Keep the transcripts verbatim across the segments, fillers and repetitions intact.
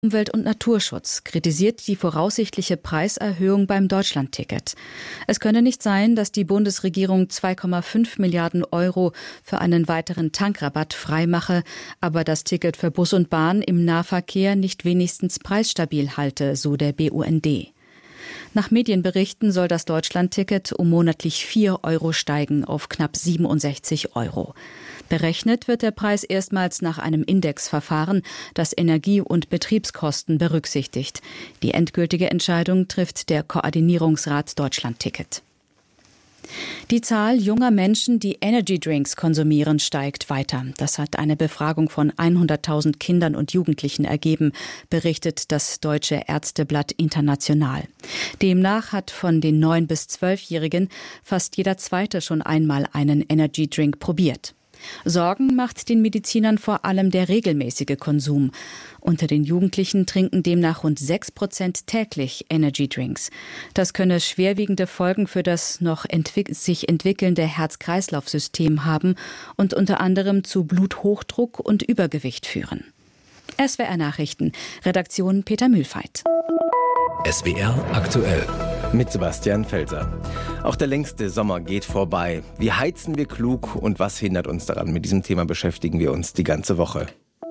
Umwelt- und Naturschutz kritisiert die voraussichtliche Preiserhöhung beim Deutschlandticket. Es könne nicht sein, dass die Bundesregierung zwei Komma fünf Milliarden Euro für einen weiteren Tankrabatt freimache, aber das Ticket für Bus und Bahn im Nahverkehr nicht wenigstens preisstabil halte, so der B U N D. Nach Medienberichten soll das Deutschlandticket um monatlich vier Euro steigen auf knapp siebenundsechzig Euro. Berechnet wird der Preis erstmals nach einem Indexverfahren, das Energie- und Betriebskosten berücksichtigt. Die endgültige Entscheidung trifft der Koordinierungsrat Deutschlandticket. Die Zahl junger Menschen, die Energydrinks konsumieren, steigt weiter. Das hat eine Befragung von hunderttausend Kindern und Jugendlichen ergeben, berichtet das Deutsche Ärzteblatt International. Demnach hat von den neun- bis zwölfjährigen fast jeder Zweite schon einmal einen Energydrink probiert. Sorgen macht den Medizinern vor allem der regelmäßige Konsum. Unter den Jugendlichen trinken demnach rund sechs Prozent täglich Energydrinks. Das könne schwerwiegende Folgen für das noch entwick- sich entwickelnde Herz-Kreislauf-System haben und unter anderem zu Bluthochdruck und Übergewicht führen. S W R Nachrichten, Redaktion Peter Mühlfeit. S W R aktuell. Mit Sebastian Felser. Auch der längste Sommer geht vorbei. Wie heizen wir klug und was hindert uns daran? Mit diesem Thema beschäftigen wir uns die ganze Woche.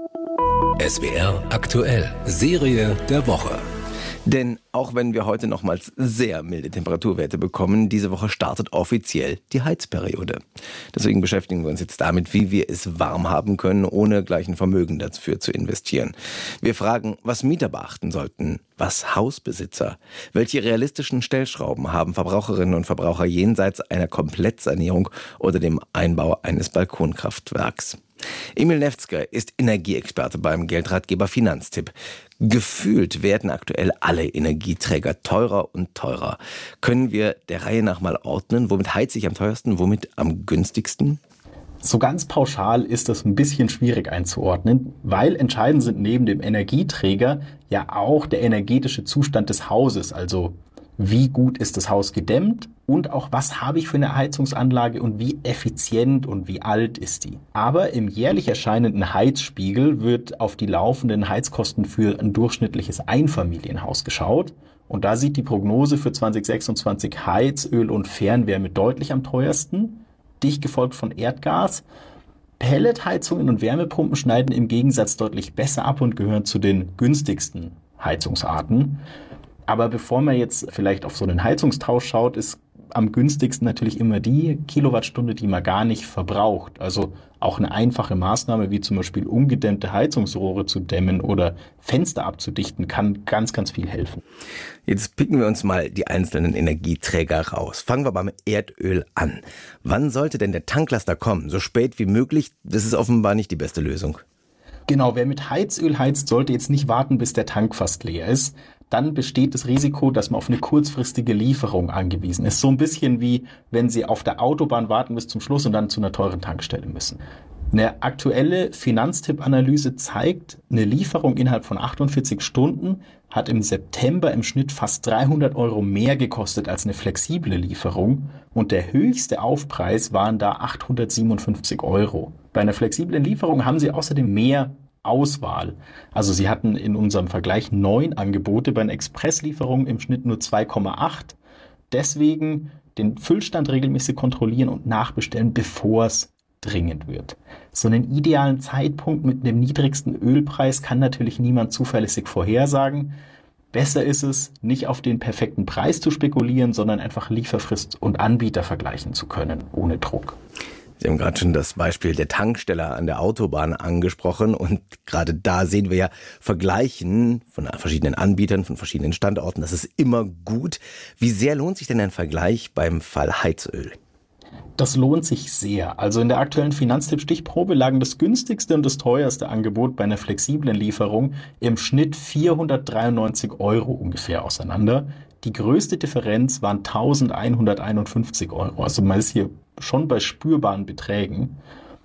S W R aktuell. Serie der Woche. Denn auch wenn wir heute nochmals sehr milde Temperaturwerte bekommen, diese Woche startet offiziell die Heizperiode. Deswegen beschäftigen wir uns jetzt damit, wie wir es warm haben können, ohne gleich ein Vermögen dafür zu investieren. Wir fragen, was Mieter beachten sollten, was Hausbesitzer, welche realistischen Stellschrauben haben Verbraucherinnen und Verbraucher jenseits einer Komplettsanierung oder dem Einbau eines Balkonkraftwerks. Emil Nefzger ist Energieexperte beim Geldratgeber Finanztipp. Gefühlt werden aktuell alle Energieträger teurer und teurer. Können wir der Reihe nach mal ordnen? Womit heizt sich am teuersten, womit am günstigsten? So ganz pauschal ist das ein bisschen schwierig einzuordnen, weil entscheidend sind neben dem Energieträger ja auch der energetische Zustand des Hauses, also wie gut ist das Haus gedämmt und auch was habe ich für eine Heizungsanlage und wie effizient und wie alt ist die. Aber im jährlich erscheinenden Heizspiegel wird auf die laufenden Heizkosten für ein durchschnittliches Einfamilienhaus geschaut. Und da sieht die Prognose für zwanzig sechsundzwanzig Heiz-, Öl- und Fernwärme deutlich am teuersten, dicht gefolgt von Erdgas. Pelletheizungen und Wärmepumpen schneiden im Gegensatz deutlich besser ab und gehören zu den günstigsten Heizungsarten. Aber bevor man jetzt vielleicht auf so einen Heizungstausch schaut, ist am günstigsten natürlich immer die Kilowattstunde, die man gar nicht verbraucht. Also auch eine einfache Maßnahme wie zum Beispiel ungedämmte Heizungsrohre zu dämmen oder Fenster abzudichten, kann ganz, ganz viel helfen. Jetzt picken wir uns mal die einzelnen Energieträger raus. Fangen wir beim Erdöl an. Wann sollte denn der Tanklaster kommen? So spät wie möglich? Das ist offenbar nicht die beste Lösung. Genau, wer mit Heizöl heizt, sollte jetzt nicht warten, bis der Tank fast leer ist. Dann besteht das Risiko, dass man auf eine kurzfristige Lieferung angewiesen ist. So ein bisschen wie, wenn Sie auf der Autobahn warten bis zum Schluss und dann zu einer teuren Tankstelle müssen. Eine aktuelle Finanztipp-Analyse zeigt, eine Lieferung innerhalb von achtundvierzig Stunden hat im September im Schnitt fast dreihundert Euro mehr gekostet als eine flexible Lieferung. Und der höchste Aufpreis waren da achthundertsiebenundfünfzig Euro. Bei einer flexiblen Lieferung haben Sie außerdem mehr Auswahl. Also Sie hatten in unserem Vergleich neun Angebote, bei einer Expresslieferung im Schnitt nur zwei Komma acht. Deswegen den Füllstand regelmäßig kontrollieren und nachbestellen, bevor es dringend wird. So einen idealen Zeitpunkt mit dem niedrigsten Ölpreis kann natürlich niemand zuverlässig vorhersagen. Besser ist es, nicht auf den perfekten Preis zu spekulieren, sondern einfach Lieferfrist und Anbieter vergleichen zu können, ohne Druck. Sie haben gerade schon das Beispiel der Tankstelle an der Autobahn angesprochen und gerade da sehen wir ja Vergleichen von verschiedenen Anbietern, von verschiedenen Standorten. Das ist immer gut. Wie sehr lohnt sich denn ein Vergleich beim Fall Heizöl? Das lohnt sich sehr. Also in der aktuellen Finanztipp-Stichprobe lagen das günstigste und das teuerste Angebot bei einer flexiblen Lieferung im Schnitt vierhundertdreiundneunzig Euro ungefähr auseinander. Die größte Differenz waren eintausendeinhunderteinundfünfzig Euro. Also man ist hier schon bei spürbaren Beträgen.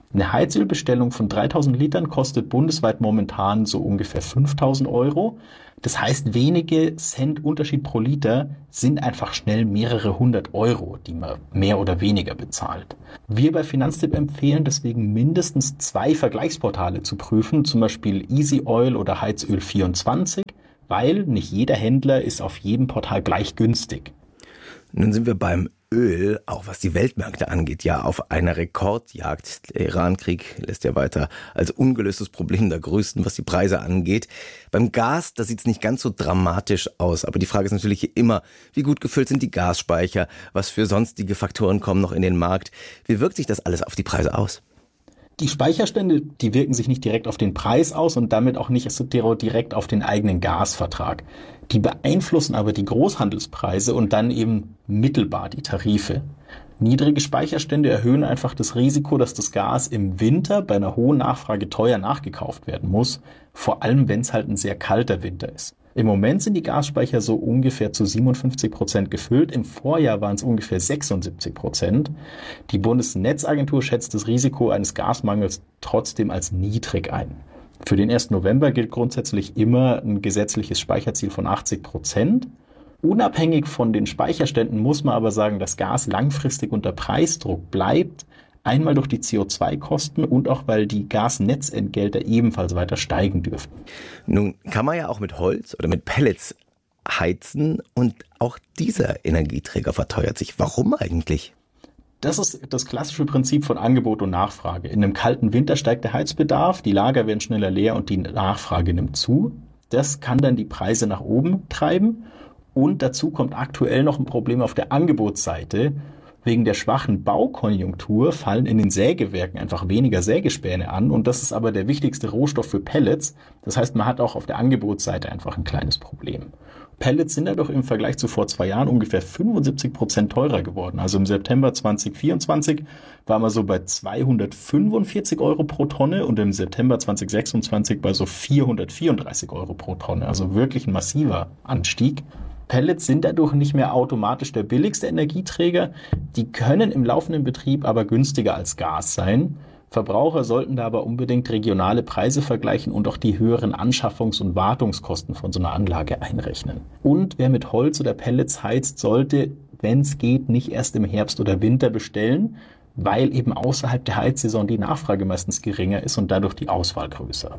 Eine Heizölbestellung von dreitausend Litern kostet bundesweit momentan so ungefähr fünftausend Euro. Das heißt, wenige Cent Unterschied pro Liter sind einfach schnell mehrere hundert Euro, die man mehr oder weniger bezahlt. Wir bei Finanztipp empfehlen deswegen mindestens zwei Vergleichsportale zu prüfen, zum Beispiel Easy Oil oder Heizöl vierundzwanzig, weil nicht jeder Händler ist auf jedem Portal gleich günstig. Nun sind wir beim Öl, auch was die Weltmärkte angeht, ja auf einer Rekordjagd. Der Iran-Krieg lässt ja weiter als ungelöstes Problem der größten, was die Preise angeht. Beim Gas, da sieht es nicht ganz so dramatisch aus. Aber die Frage ist natürlich immer, wie gut gefüllt sind die Gasspeicher? Was für sonstige Faktoren kommen noch in den Markt? Wie wirkt sich das alles auf die Preise aus? Die Speicherstände, die wirken sich nicht direkt auf den Preis aus und damit auch nicht direkt auf den eigenen Gasvertrag. Die beeinflussen aber die Großhandelspreise und dann eben mittelbar die Tarife. Niedrige Speicherstände erhöhen einfach das Risiko, dass das Gas im Winter bei einer hohen Nachfrage teuer nachgekauft werden muss, vor allem wenn es halt ein sehr kalter Winter ist. Im Moment sind die Gasspeicher so ungefähr zu siebenundfünfzig Prozent gefüllt. Im Vorjahr waren es ungefähr sechsundsiebzig Prozent. Die Bundesnetzagentur schätzt das Risiko eines Gasmangels trotzdem als niedrig ein. Für den ersten November gilt grundsätzlich immer ein gesetzliches Speicherziel von achtzig Prozent. Unabhängig von den Speicherständen muss man aber sagen, dass Gas langfristig unter Preisdruck bleibt. Einmal durch die C O zwei Kosten und auch, weil die Gasnetzentgelte ebenfalls weiter steigen dürften. Nun kann man ja auch mit Holz oder mit Pellets heizen und auch dieser Energieträger verteuert sich. Warum eigentlich? Das ist das klassische Prinzip von Angebot und Nachfrage. In einem kalten Winter steigt der Heizbedarf, die Lager werden schneller leer und die Nachfrage nimmt zu. Das kann dann die Preise nach oben treiben. Und dazu kommt aktuell noch ein Problem auf der Angebotsseite. Wegen der schwachen Baukonjunktur fallen in den Sägewerken einfach weniger Sägespäne an und das ist aber der wichtigste Rohstoff für Pellets. Das heißt, man hat auch auf der Angebotsseite einfach ein kleines Problem. Pellets sind dadurch im Vergleich zu vor zwei Jahren ungefähr fünfundsiebzig Prozent teurer geworden. Also im September zwanzig vierundzwanzig waren wir so bei zweihundertfünfundvierzig Euro pro Tonne und im September zwanzig sechsundzwanzig bei so vierhundertvierunddreißig Euro pro Tonne. Also wirklich ein massiver Anstieg. Pellets sind dadurch nicht mehr automatisch der billigste Energieträger. Die können im laufenden Betrieb aber günstiger als Gas sein. Verbraucher sollten da aber unbedingt regionale Preise vergleichen und auch die höheren Anschaffungs- und Wartungskosten von so einer Anlage einrechnen. Und wer mit Holz oder Pellets heizt, sollte, wenn es geht, nicht erst im Herbst oder Winter bestellen, weil eben außerhalb der Heizsaison die Nachfrage meistens geringer ist und dadurch die Auswahl größer.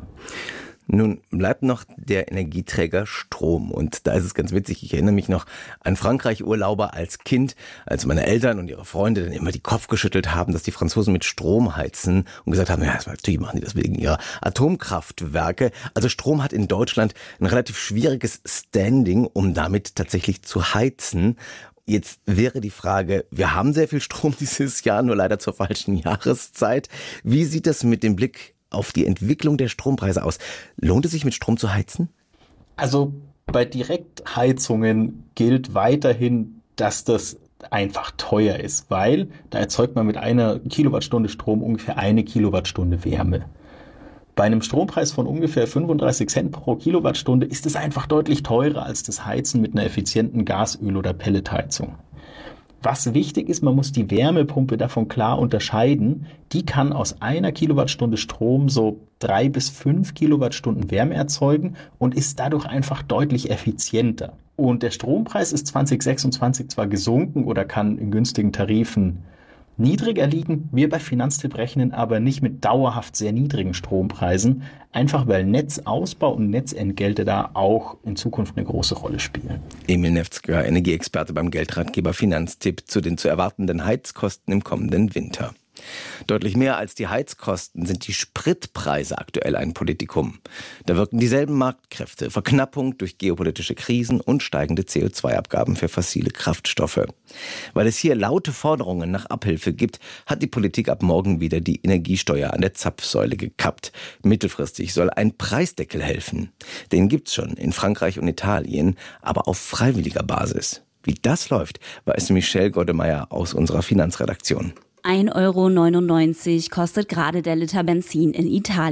Nun bleibt noch der Energieträger Strom und da ist es ganz witzig, ich erinnere mich noch an Frankreich-Urlauber als Kind, als meine Eltern und ihre Freunde dann immer die Kopf geschüttelt haben, dass die Franzosen mit Strom heizen und gesagt haben, ja, natürlich machen die das wegen ihrer Atomkraftwerke. Also Strom hat in Deutschland ein relativ schwieriges Standing, um damit tatsächlich zu heizen. Jetzt wäre die Frage, wir haben sehr viel Strom dieses Jahr, nur leider zur falschen Jahreszeit. Wie sieht das mit dem Blick auf die Entwicklung der Strompreise aus? Lohnt es sich, mit Strom zu heizen? Also bei Direktheizungen gilt weiterhin, dass das einfach teuer ist, weil da erzeugt man mit einer Kilowattstunde Strom ungefähr eine Kilowattstunde Wärme. Bei einem Strompreis von ungefähr fünfunddreißig Cent pro Kilowattstunde ist es einfach deutlich teurer als das Heizen mit einer effizienten Gasöl- oder Pelletheizung. Was wichtig ist, man muss die Wärmepumpe davon klar unterscheiden. Die kann aus einer Kilowattstunde Strom so drei bis fünf Kilowattstunden Wärme erzeugen und ist dadurch einfach deutlich effizienter. Und der Strompreis ist zwanzig sechsundzwanzig zwar gesunken oder kann in günstigen Tarifen niedriger liegen. Wir bei Finanztipp rechnen aber nicht mit dauerhaft sehr niedrigen Strompreisen, einfach weil Netzausbau und Netzentgelte da auch in Zukunft eine große Rolle spielen. Emil Nefzger, Energieexperte beim Geldratgeber Finanztipp zu den zu erwartenden Heizkosten im kommenden Winter. Deutlich mehr als die Heizkosten sind die Spritpreise aktuell ein Politikum. Da wirken dieselben Marktkräfte, Verknappung durch geopolitische Krisen und steigende C O zwei Abgaben für fossile Kraftstoffe. Weil es hier laute Forderungen nach Abhilfe gibt, hat die Politik ab morgen wieder die Energiesteuer an der Zapfsäule gekappt. Mittelfristig soll ein Preisdeckel helfen. Den gibt's schon in Frankreich und Italien, aber auf freiwilliger Basis. Wie das läuft, weiß Michelle Goddemeyer aus unserer Finanzredaktion. ein Euro neunundneunzig kostet gerade der Liter Benzin in Italien.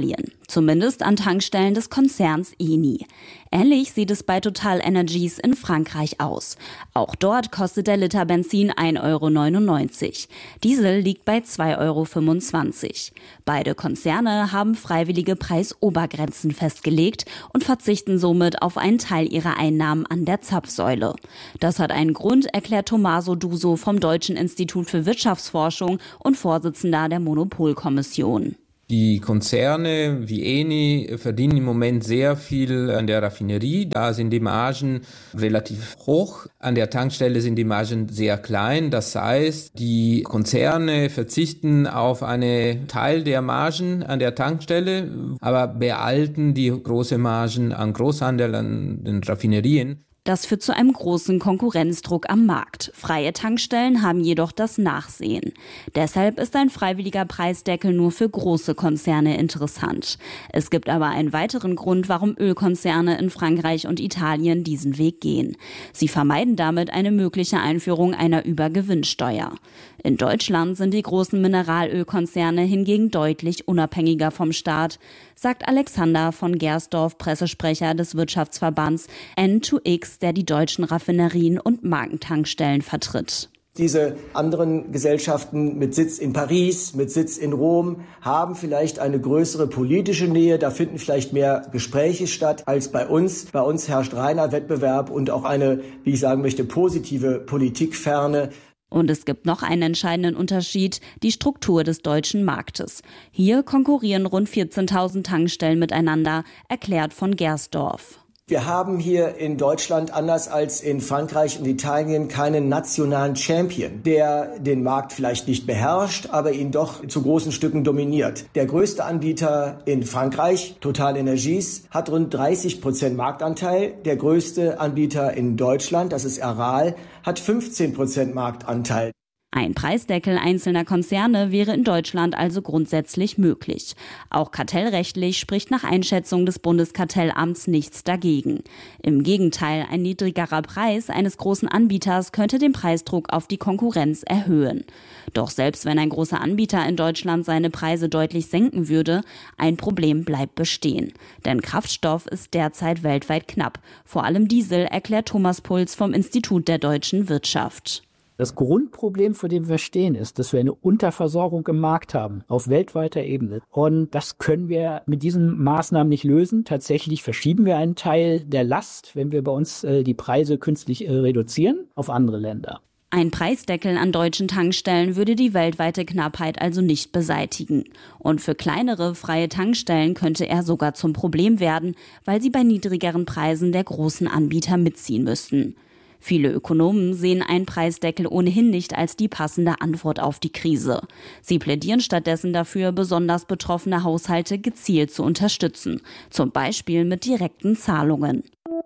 Zumindest an Tankstellen des Konzerns Eni. Ähnlich sieht es bei Total Energies in Frankreich aus. Auch dort kostet der Liter Benzin ein Euro neunundneunzig. Diesel liegt bei zwei Euro fünfundzwanzig. Beide Konzerne haben freiwillige Preisobergrenzen festgelegt und verzichten somit auf einen Teil ihrer Einnahmen an der Zapfsäule. Das hat einen Grund, erklärt Tommaso Duso vom Deutschen Institut für Wirtschaftsforschung und Vorsitzender der Monopolkommission. Die Konzerne wie Eni verdienen im Moment sehr viel an der Raffinerie. Da sind die Margen relativ hoch. An der Tankstelle sind die Margen sehr klein. Das heißt, die Konzerne verzichten auf einen Teil der Margen an der Tankstelle, aber behalten die großen Margen an Großhandel, an den Raffinerien. Das führt zu einem großen Konkurrenzdruck am Markt. Freie Tankstellen haben jedoch das Nachsehen. Deshalb ist ein freiwilliger Preisdeckel nur für große Konzerne interessant. Es gibt aber einen weiteren Grund, warum Ölkonzerne in Frankreich und Italien diesen Weg gehen. Sie vermeiden damit eine mögliche Einführung einer Übergewinnsteuer. In Deutschland sind die großen Mineralölkonzerne hingegen deutlich unabhängiger vom Staat, sagt Alexander von Gersdorf, Pressesprecher des Wirtschaftsverbands N zwei X, der die deutschen Raffinerien und Markentankstellen vertritt. Diese anderen Gesellschaften mit Sitz in Paris, mit Sitz in Rom, haben vielleicht eine größere politische Nähe. Da finden vielleicht mehr Gespräche statt als bei uns. Bei uns herrscht reiner Wettbewerb und auch eine, wie ich sagen möchte, positive Politikferne. Und es gibt noch einen entscheidenden Unterschied, die Struktur des deutschen Marktes. Hier konkurrieren rund vierzehntausend Tankstellen miteinander, erklärt von Gersdorf. Wir haben hier in Deutschland, anders als in Frankreich und Italien, keinen nationalen Champion, der den Markt vielleicht nicht beherrscht, aber ihn doch zu großen Stücken dominiert. Der größte Anbieter in Frankreich, Total Energies, hat rund dreißig Prozent Marktanteil. Der größte Anbieter in Deutschland, das ist Aral, hat fünfzehn Prozent Marktanteil. Ein Preisdeckel einzelner Konzerne wäre in Deutschland also grundsätzlich möglich. Auch kartellrechtlich spricht nach Einschätzung des Bundeskartellamts nichts dagegen. Im Gegenteil, ein niedrigerer Preis eines großen Anbieters könnte den Preisdruck auf die Konkurrenz erhöhen. Doch selbst wenn ein großer Anbieter in Deutschland seine Preise deutlich senken würde, ein Problem bleibt bestehen. Denn Kraftstoff ist derzeit weltweit knapp. Vor allem Diesel, erklärt Thomas Puls vom Institut der deutschen Wirtschaft. Das Grundproblem, vor dem wir stehen, ist, dass wir eine Unterversorgung im Markt haben, auf weltweiter Ebene. Und das können wir mit diesen Maßnahmen nicht lösen. Tatsächlich verschieben wir einen Teil der Last, wenn wir bei uns äh, die Preise künstlich äh, reduzieren, auf andere Länder. Ein Preisdeckel an deutschen Tankstellen würde die weltweite Knappheit also nicht beseitigen. Und für kleinere freie Tankstellen könnte er sogar zum Problem werden, weil sie bei niedrigeren Preisen der großen Anbieter mitziehen müssten. Viele Ökonomen sehen einen Preisdeckel ohnehin nicht als die passende Antwort auf die Krise. Sie plädieren stattdessen dafür, besonders betroffene Haushalte gezielt zu unterstützen, zum Beispiel mit direkten Zahlungen.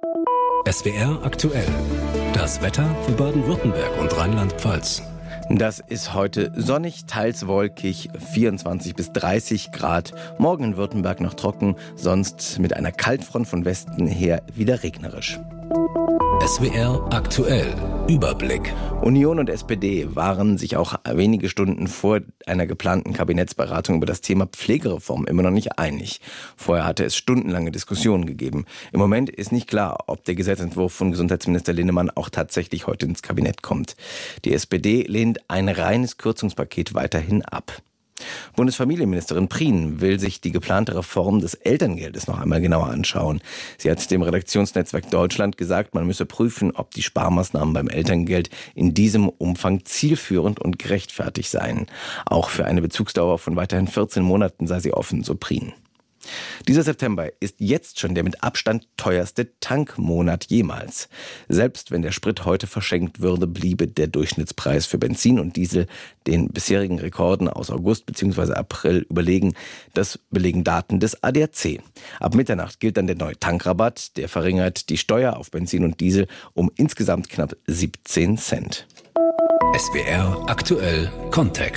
S W R aktuell. Das Wetter für Baden-Württemberg und Rheinland-Pfalz. Das ist heute sonnig, teils wolkig, vierundzwanzig bis dreißig Grad. Morgen in Württemberg noch trocken, sonst mit einer Kaltfront von Westen her wieder regnerisch. S W R aktuell. Überblick. Union und S P D waren sich auch wenige Stunden vor einer geplanten Kabinettsberatung über das Thema Pflegereform immer noch nicht einig. Vorher hatte es stundenlange Diskussionen gegeben. Im Moment ist nicht klar, ob der Gesetzentwurf von Gesundheitsminister Linnemann auch tatsächlich heute ins Kabinett kommt. Die S P D lehnt ein reines Kürzungspaket weiterhin ab. Bundesfamilienministerin Prien will sich die geplante Reform des Elterngeldes noch einmal genauer anschauen. Sie hat dem Redaktionsnetzwerk Deutschland gesagt, man müsse prüfen, ob die Sparmaßnahmen beim Elterngeld in diesem Umfang zielführend und gerechtfertigt seien. Auch für eine Bezugsdauer von weiterhin vierzehn Monaten sei sie offen, so Prien. Dieser September ist jetzt schon der mit Abstand teuerste Tankmonat jemals. Selbst wenn der Sprit heute verschenkt würde, bliebe der Durchschnittspreis für Benzin und Diesel den bisherigen Rekorden aus August bzw. April überlegen. Das belegen Daten des A D A C. Ab Mitternacht gilt dann der neue Tankrabatt. Der verringert die Steuer auf Benzin und Diesel um insgesamt knapp siebzehn Cent. S W R aktuell Kontext.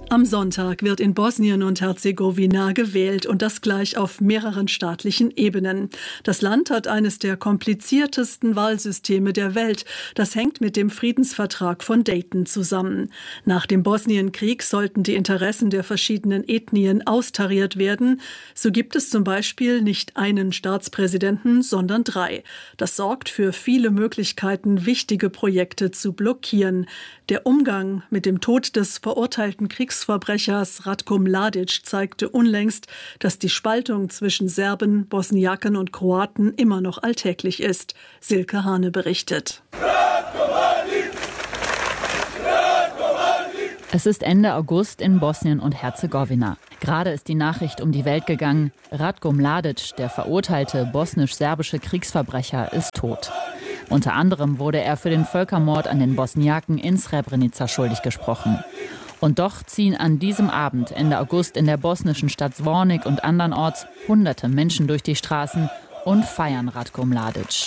Am Sonntag wird in Bosnien und Herzegowina gewählt und das gleich auf mehreren staatlichen Ebenen. Das Land hat eines der kompliziertesten Wahlsysteme der Welt. Das hängt mit dem Friedensvertrag von Dayton zusammen. Nach dem Bosnienkrieg sollten die Interessen der verschiedenen Ethnien austariert werden. So gibt es zum Beispiel nicht einen Staatspräsidenten, sondern drei. Das sorgt für viele Möglichkeiten, wichtige Projekte zu blockieren. Der Umgang mit dem Tod des verurteilten Kriegsverbrechers Ratko Mladic zeigte unlängst, dass die Spaltung zwischen Serben, Bosniaken und Kroaten immer noch alltäglich ist. Silke Hane berichtet. Es ist Ende August in Bosnien und Herzegowina. Gerade ist die Nachricht um die Welt gegangen: Ratko Mladic, der verurteilte bosnisch-serbische Kriegsverbrecher, ist tot. Unter anderem wurde er für den Völkermord an den Bosniaken in Srebrenica schuldig gesprochen. Und doch ziehen an diesem Abend, Ende August, in der bosnischen Stadt Zvornik und andernorts hunderte Menschen durch die Straßen und feiern Ratko Mladic.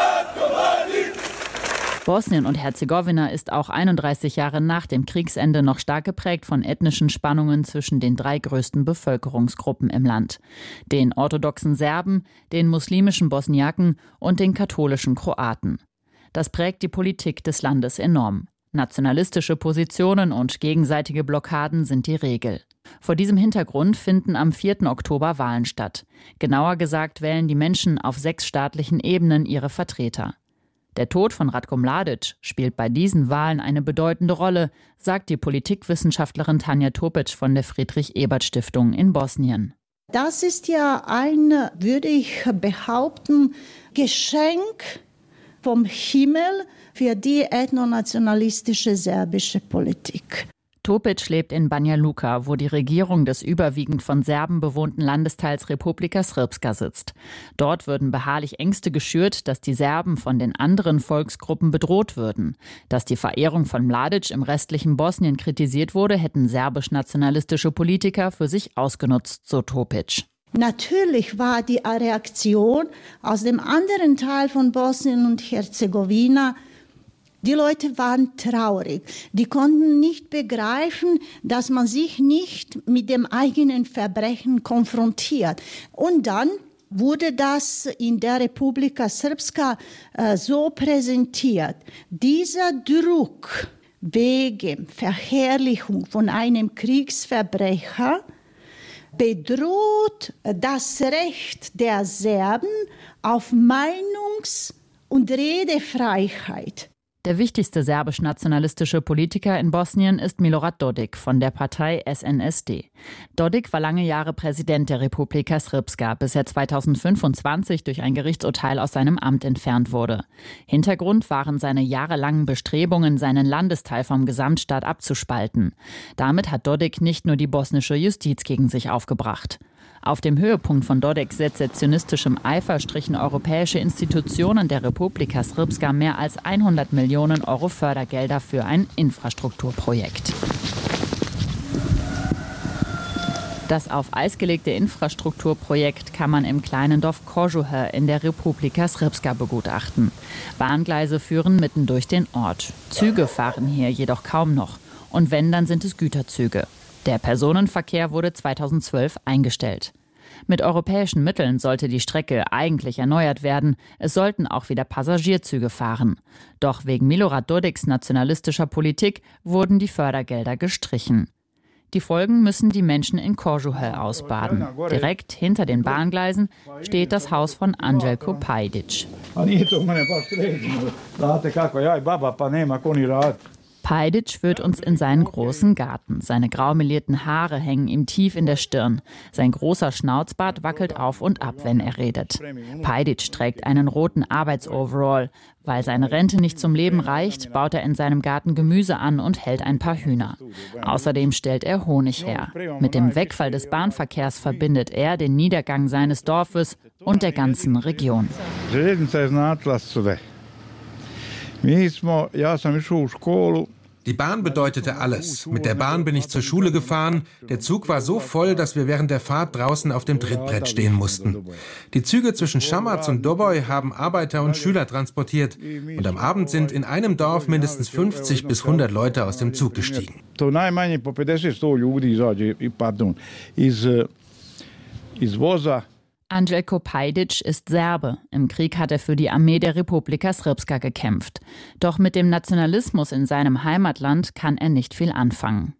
Bosnien und Herzegowina ist auch einunddreißig Jahre nach dem Kriegsende noch stark geprägt von ethnischen Spannungen zwischen den drei größten Bevölkerungsgruppen im Land: den orthodoxen Serben, den muslimischen Bosniaken und den katholischen Kroaten. Das prägt die Politik des Landes enorm. Nationalistische Positionen und gegenseitige Blockaden sind die Regel. Vor diesem Hintergrund finden am vierten Oktober Wahlen statt. Genauer gesagt wählen die Menschen auf sechs staatlichen Ebenen ihre Vertreter. Der Tod von Ratko Mladic spielt bei diesen Wahlen eine bedeutende Rolle, sagt die Politikwissenschaftlerin Tanja Topic von der Friedrich-Ebert-Stiftung in Bosnien. Das ist ja ein, würde ich behaupten, Geschenk vom Himmel für die ethnonationalistische serbische Politik. Topic lebt in Banja Luka, wo die Regierung des überwiegend von Serben bewohnten Landesteils Republika Srpska sitzt. Dort würden beharrlich Ängste geschürt, dass die Serben von den anderen Volksgruppen bedroht würden. Dass die Verehrung von Mladic im restlichen Bosnien kritisiert wurde, hätten serbisch-nationalistische Politiker für sich ausgenutzt, so Topic. Natürlich war die Reaktion aus dem anderen Teil von Bosnien und Herzegowina: die Leute waren traurig. Die konnten nicht begreifen, dass man sich nicht mit dem eigenen Verbrechen konfrontiert. Und dann wurde das in der Republika Srpska äh, so präsentiert. Dieser Druck wegen Verherrlichung von einem Kriegsverbrecher bedroht das Recht der Serben auf Meinungs- und Redefreiheit. Der wichtigste serbisch-nationalistische Politiker in Bosnien ist Milorad Dodik von der Partei S N S D. Dodik war lange Jahre Präsident der Republika Srpska, bis er zweitausendfünfundzwanzig durch ein Gerichtsurteil aus seinem Amt entfernt wurde. Hintergrund waren seine jahrelangen Bestrebungen, seinen Landesteil vom Gesamtstaat abzuspalten. Damit hat Dodik nicht nur die bosnische Justiz gegen sich aufgebracht. Auf dem Höhepunkt von Dodiks sezessionistischem Eifer strichen europäische Institutionen der Republika Srpska mehr als hundert Millionen Euro Fördergelder für ein Infrastrukturprojekt. Das auf Eis gelegte Infrastrukturprojekt kann man im kleinen Dorf Kožuhe in der Republika Srpska begutachten. Bahngleise führen mitten durch den Ort. Züge fahren hier jedoch kaum noch. Und wenn, dann sind es Güterzüge. Der Personenverkehr wurde zweitausendzwölf eingestellt. Mit europäischen Mitteln sollte die Strecke eigentlich erneuert werden. Es sollten auch wieder Passagierzüge fahren. Doch wegen Milorad Dodiks nationalistischer Politik wurden die Fördergelder gestrichen. Die Folgen müssen die Menschen in Kožuhe ausbaden. Direkt hinter den Bahngleisen steht das Haus von Anđelko Pajdić. Pajdić führt uns in seinen großen Garten. Seine graumelierten Haare hängen ihm tief in der Stirn. Sein großer Schnauzbart wackelt auf und ab, wenn er redet. Pajdić trägt einen roten Arbeitsoverall. Weil seine Rente nicht zum Leben reicht, baut er in seinem Garten Gemüse an und hält ein paar Hühner. Außerdem stellt er Honig her. Mit dem Wegfall des Bahnverkehrs verbindet er den Niedergang seines Dorfes und der ganzen Region. Mi smo, ja sam išao u školu Die Bahn bedeutete alles. Mit der Bahn bin ich zur Schule gefahren. Der Zug war so voll, dass wir während der Fahrt draußen auf dem Trittbrett stehen mussten. Die Züge zwischen Šamac und Doboj haben Arbeiter und Schüler transportiert. Und am Abend sind in einem Dorf mindestens fünfzig bis hundert Leute aus dem Zug gestiegen. Anđelko Pajdić ist Serbe. Im Krieg hat er für die Armee der Republika Srpska gekämpft. Doch mit dem Nationalismus in seinem Heimatland kann er nicht viel anfangen.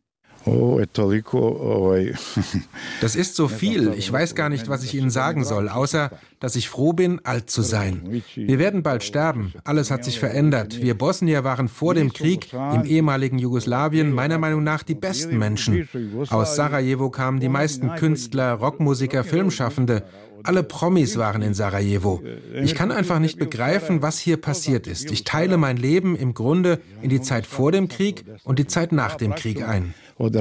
Das ist so viel. Ich weiß gar nicht, was ich Ihnen sagen soll, außer, dass ich froh bin, alt zu sein. Wir werden bald sterben. Alles hat sich verändert. Wir Bosnier waren vor dem Krieg im ehemaligen Jugoslawien meiner Meinung nach die besten Menschen. Aus Sarajevo kamen die meisten Künstler, Rockmusiker, Filmschaffende. Alle Promis waren in Sarajevo. Ich kann einfach nicht begreifen, was hier passiert ist. Ich teile mein Leben im Grunde in die Zeit vor dem Krieg und die Zeit nach dem Krieg ein.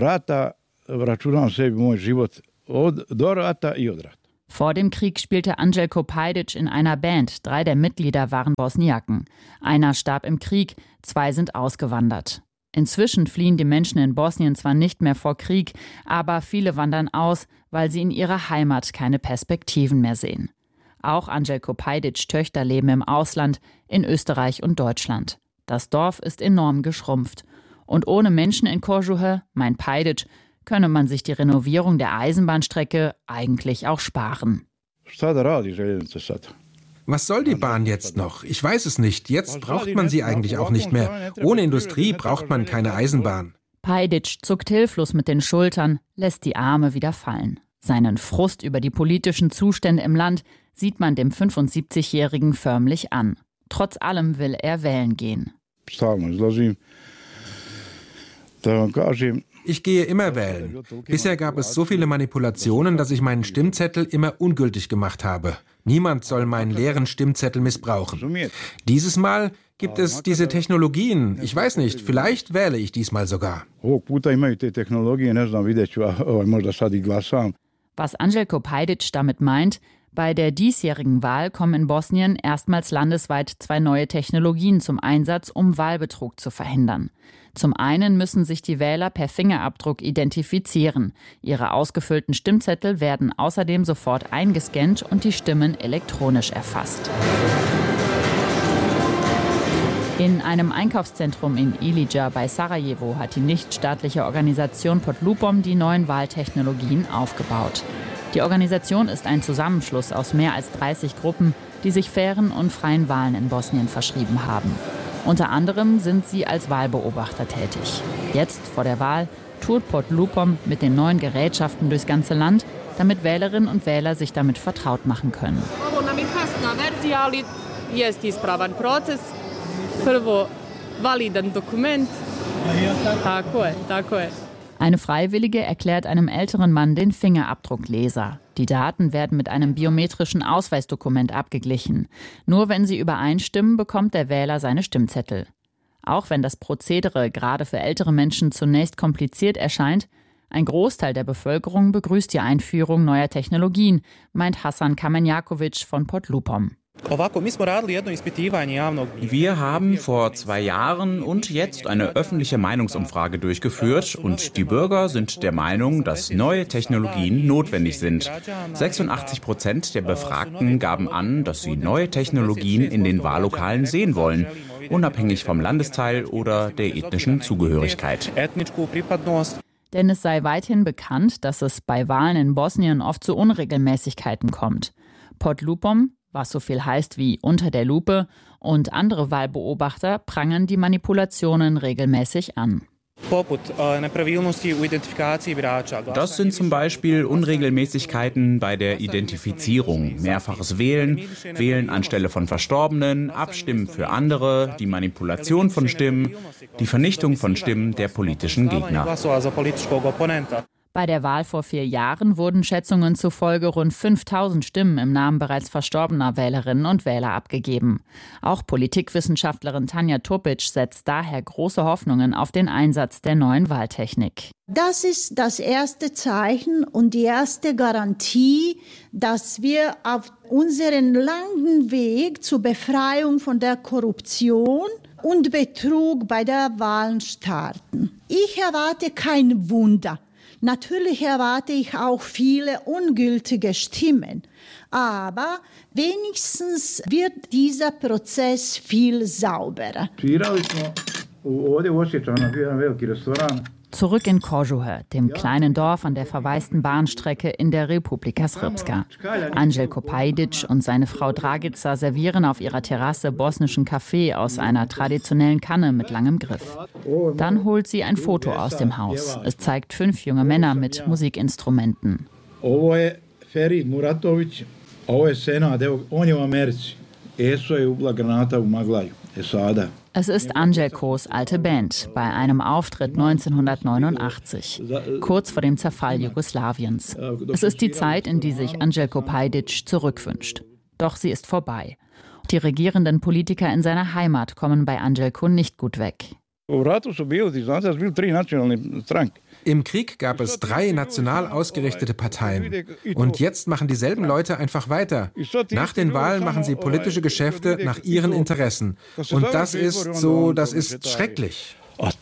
Vor dem Krieg spielte Anđelko Pajdić in einer Band. Drei der Mitglieder waren Bosniaken. Einer starb im Krieg, zwei sind ausgewandert. Inzwischen fliehen die Menschen in Bosnien zwar nicht mehr vor Krieg, aber viele wandern aus, weil sie in ihrer Heimat keine Perspektiven mehr sehen. Auch Anđelko Pajdić Töchter leben im Ausland, in Österreich und Deutschland. Das Dorf ist enorm geschrumpft. Und ohne Menschen in Kožuhe, mein Pajdić, könne man sich die Renovierung der Eisenbahnstrecke eigentlich auch sparen. Was soll die Bahn jetzt noch? Ich weiß es nicht. Jetzt braucht man sie eigentlich auch nicht mehr. Ohne Industrie braucht man keine Eisenbahn. Pajdić zuckt hilflos mit den Schultern, lässt die Arme wieder fallen. Seinen Frust über die politischen Zustände im Land sieht man dem fünfundsiebzigjährigen förmlich an. Trotz allem will er wählen gehen. Ich gehe immer wählen. Bisher gab es so viele Manipulationen, dass ich meinen Stimmzettel immer ungültig gemacht habe. Niemand soll meinen leeren Stimmzettel missbrauchen. Dieses Mal gibt es diese Technologien. Ich weiß nicht, vielleicht wähle ich diesmal sogar. Was Anđelko Pajdić damit meint, bei der diesjährigen Wahl kommen in Bosnien erstmals landesweit zwei neue Technologien zum Einsatz, um Wahlbetrug zu verhindern. Zum einen müssen sich die Wähler per Fingerabdruck identifizieren. Ihre ausgefüllten Stimmzettel werden außerdem sofort eingescannt und die Stimmen elektronisch erfasst. In einem Einkaufszentrum in Ilija bei Sarajevo hat die nichtstaatliche Organisation Pod Lupom die neuen Wahltechnologien aufgebaut. Die Organisation ist ein Zusammenschluss aus mehr als dreißig Gruppen, die sich fairen und freien Wahlen in Bosnien verschrieben haben. Unter anderem sind sie als Wahlbeobachter tätig. Jetzt vor der Wahl tourt Pod Lupom mit den neuen Gerätschaften durchs ganze Land, damit Wählerinnen und Wähler sich damit vertraut machen können. Eine Freiwillige erklärt einem älteren Mann den Fingerabdruckleser. Die Daten werden mit einem biometrischen Ausweisdokument abgeglichen. Nur wenn sie übereinstimmen, bekommt der Wähler seine Stimmzettel. Auch wenn das Prozedere gerade für ältere Menschen zunächst kompliziert erscheint, ein Großteil der Bevölkerung begrüßt die Einführung neuer Technologien, meint Hasan Kamenjaković von Pod Lupom. Wir haben vor zwei Jahren und jetzt eine öffentliche Meinungsumfrage durchgeführt und die Bürger sind der Meinung, dass neue Technologien notwendig sind. sechsundachtzig Prozent der Befragten gaben an, dass sie neue Technologien in den Wahllokalen sehen wollen, unabhängig vom Landesteil oder der ethnischen Zugehörigkeit. Denn es sei weithin bekannt, dass es bei Wahlen in Bosnien oft zu Unregelmäßigkeiten kommt. Pod Lupom, was so viel heißt wie unter der Lupe, und andere Wahlbeobachter prangern die Manipulationen regelmäßig an. Das sind zum Beispiel Unregelmäßigkeiten bei der Identifizierung, mehrfaches Wählen, Wählen anstelle von Verstorbenen, Abstimmen für andere, die Manipulation von Stimmen, die Vernichtung von Stimmen der politischen Gegner. Bei der Wahl vor vier Jahren wurden Schätzungen zufolge rund fünftausend Stimmen im Namen bereits verstorbener Wählerinnen und Wähler abgegeben. Auch Politikwissenschaftlerin Tanja Topic setzt daher große Hoffnungen auf den Einsatz der neuen Wahltechnik. Das ist das erste Zeichen und die erste Garantie, dass wir auf unseren langen Weg zur Befreiung von der Korruption und Betrug bei der Wahl starten. Ich erwarte kein Wunder. Natürlich erwarte ich auch viele ungültige Stimmen. Aber wenigstens wird dieser Prozess viel sauberer. Zurück in Kožuhe, dem kleinen Dorf an der verwaisten Bahnstrecke in der Republika Srpska. Anđelko Pajdić und seine Frau Dragica servieren auf ihrer Terrasse bosnischen Kaffee aus einer traditionellen Kanne mit langem Griff. Dann holt sie ein Foto aus dem Haus. Es zeigt fünf junge Männer mit Musikinstrumenten. Ovo je Ferid Muratović, ovo je Senad, on je u Americi. Eso je ubila granata u Maglaju. Esada. Es ist Anđelkos alte Band bei einem Auftritt neunzehnhundertneunundachtzig, kurz vor dem Zerfall Jugoslawiens. Es ist die Zeit, in die sich Anđelko Pajdić zurückwünscht. Doch sie ist vorbei. Die regierenden Politiker in seiner Heimat kommen bei Anđelko nicht gut weg. Im Krieg gab es drei national ausgerichtete Parteien. Und jetzt machen dieselben Leute einfach weiter. Nach den Wahlen machen sie politische Geschäfte nach ihren Interessen. Und das ist so, das ist schrecklich.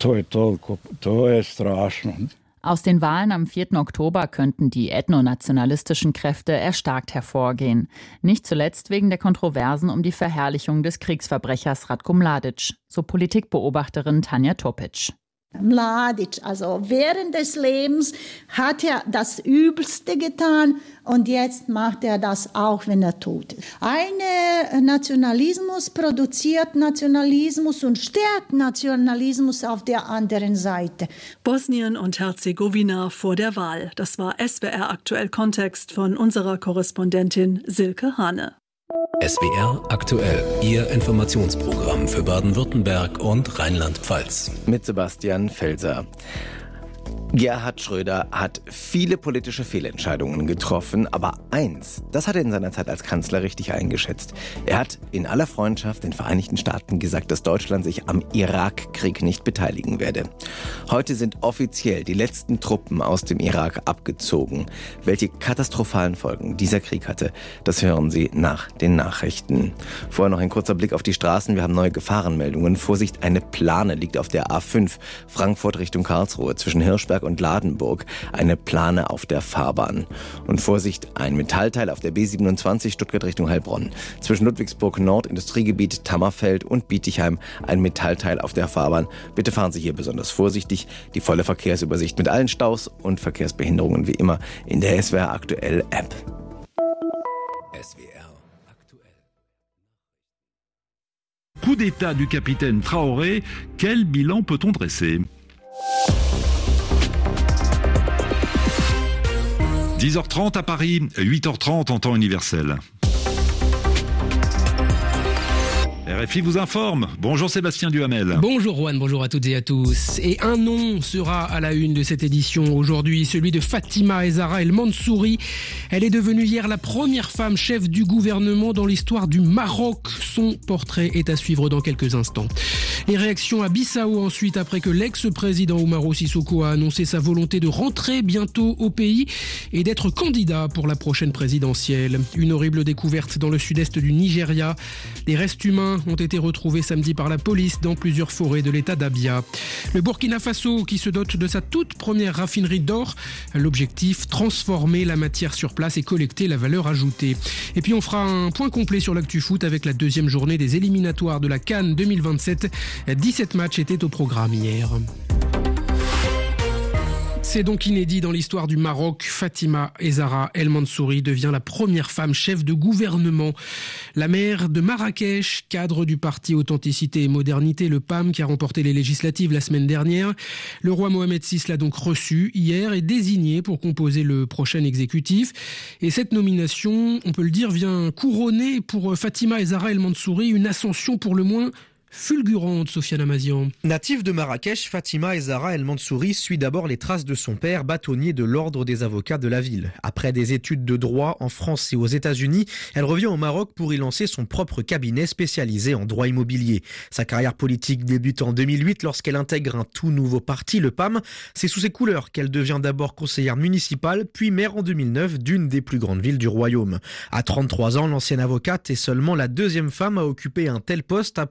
Aus den Wahlen am vierten Oktober könnten die ethnonationalistischen Kräfte erstarkt hervorgehen. Nicht zuletzt wegen der Kontroversen um die Verherrlichung des Kriegsverbrechers Ratko Mladić, so Politikbeobachterin Tanja Topic. Mladić, also während des Lebens hat er das Übelste getan und jetzt macht er das auch, wenn er tot ist. Ein Nationalismus produziert Nationalismus und stärkt Nationalismus auf der anderen Seite. Bosnien und Herzegowina vor der Wahl. Das war S W R aktuell Kontext von unserer Korrespondentin Silke Hane. S W R aktuell, Ihr Informationsprogramm für Baden-Württemberg und Rheinland-Pfalz. Mit Sebastian Felser. Gerhard Schröder hat viele politische Fehlentscheidungen getroffen, aber eins, das hat er in seiner Zeit als Kanzler richtig eingeschätzt. Er hat in aller Freundschaft den Vereinigten Staaten gesagt, dass Deutschland sich am Irakkrieg nicht beteiligen werde. Heute sind offiziell die letzten Truppen aus dem Irak abgezogen. Welche katastrophalen Folgen dieser Krieg hatte, das hören Sie nach den Nachrichten. Vorher noch ein kurzer Blick auf die Straßen. Wir haben neue Gefahrenmeldungen. Vorsicht, eine Plane liegt auf der A fünf, Frankfurt Richtung Karlsruhe, zwischen Hirschberg und Ladenburg, eine Plane auf der Fahrbahn. Und Vorsicht, ein Metallteil auf der B siebenundzwanzig Stuttgart Richtung Heilbronn. Zwischen Ludwigsburg Nord, Industriegebiet Tammerfeld und Bietigheim ein Metallteil auf der Fahrbahn. Bitte fahren Sie hier besonders vorsichtig. Die volle Verkehrsübersicht mit allen Staus und Verkehrsbehinderungen wie immer in der S W R aktuell App. S W R aktuell. Coup d'état du capitaine Traoré, quel bilan peut-on dresser? dix heures trente à Paris, huit heures trente en temps universel. R F I vous informe. Bonjour Sébastien Duhamel. Bonjour Juan, bonjour à toutes et à tous. Et un nom sera à la une de cette édition aujourd'hui, celui de Fatima Ezara El Mansouri. Elle est devenue hier la première femme chef du gouvernement dans l'histoire du Maroc. Son portrait est à suivre dans quelques instants. Les réactions à Bissau ensuite, après que l'ex-président Umaro Sissoko a annoncé sa volonté de rentrer bientôt au pays et d'être candidat pour la prochaine présidentielle. Une horrible découverte dans le sud-est du Nigeria. Les restes humains ont été retrouvés samedi par la police dans plusieurs forêts de l'état d'Abia. Le Burkina Faso qui se dote de sa toute première raffinerie d'or. L'objectif, transformer la matière sur place et collecter la valeur ajoutée. Et puis on fera un point complet sur l'actu foot avec la deuxième journée des éliminatoires de la CAN deux mille vingt-sept. dix-sept matchs étaient au programme hier. C'est donc inédit dans l'histoire du Maroc. Fatima Ezara El Mansouri devient la première femme chef de gouvernement. La maire de Marrakech, cadre du parti Authenticité et Modernité, le P A M, qui a remporté les législatives la semaine dernière. Le roi Mohamed six l'a donc reçu hier et désigné pour composer le prochain exécutif. Et cette nomination, on peut le dire, vient couronner pour Fatima Ezara El Mansouri une ascension pour le moins fulgurante, Sofiane Amazian. Native de Marrakech, Fatima Ezara El Mansouri suit d'abord les traces de son père, bâtonnier de l'ordre des avocats de la ville. Après des études de droit en France et aux États-Unis, elle revient au Maroc pour y lancer son propre cabinet spécialisé en droit immobilier. Sa carrière politique débute en deux mille huit lorsqu'elle intègre un tout nouveau parti, le P A M. C'est sous ses couleurs qu'elle devient d'abord conseillère municipale, puis maire en deux mille neuf d'une des plus grandes villes du royaume. À trente-trois ans, l'ancienne avocate est seulement la deuxième femme à occuper un tel poste après Hassan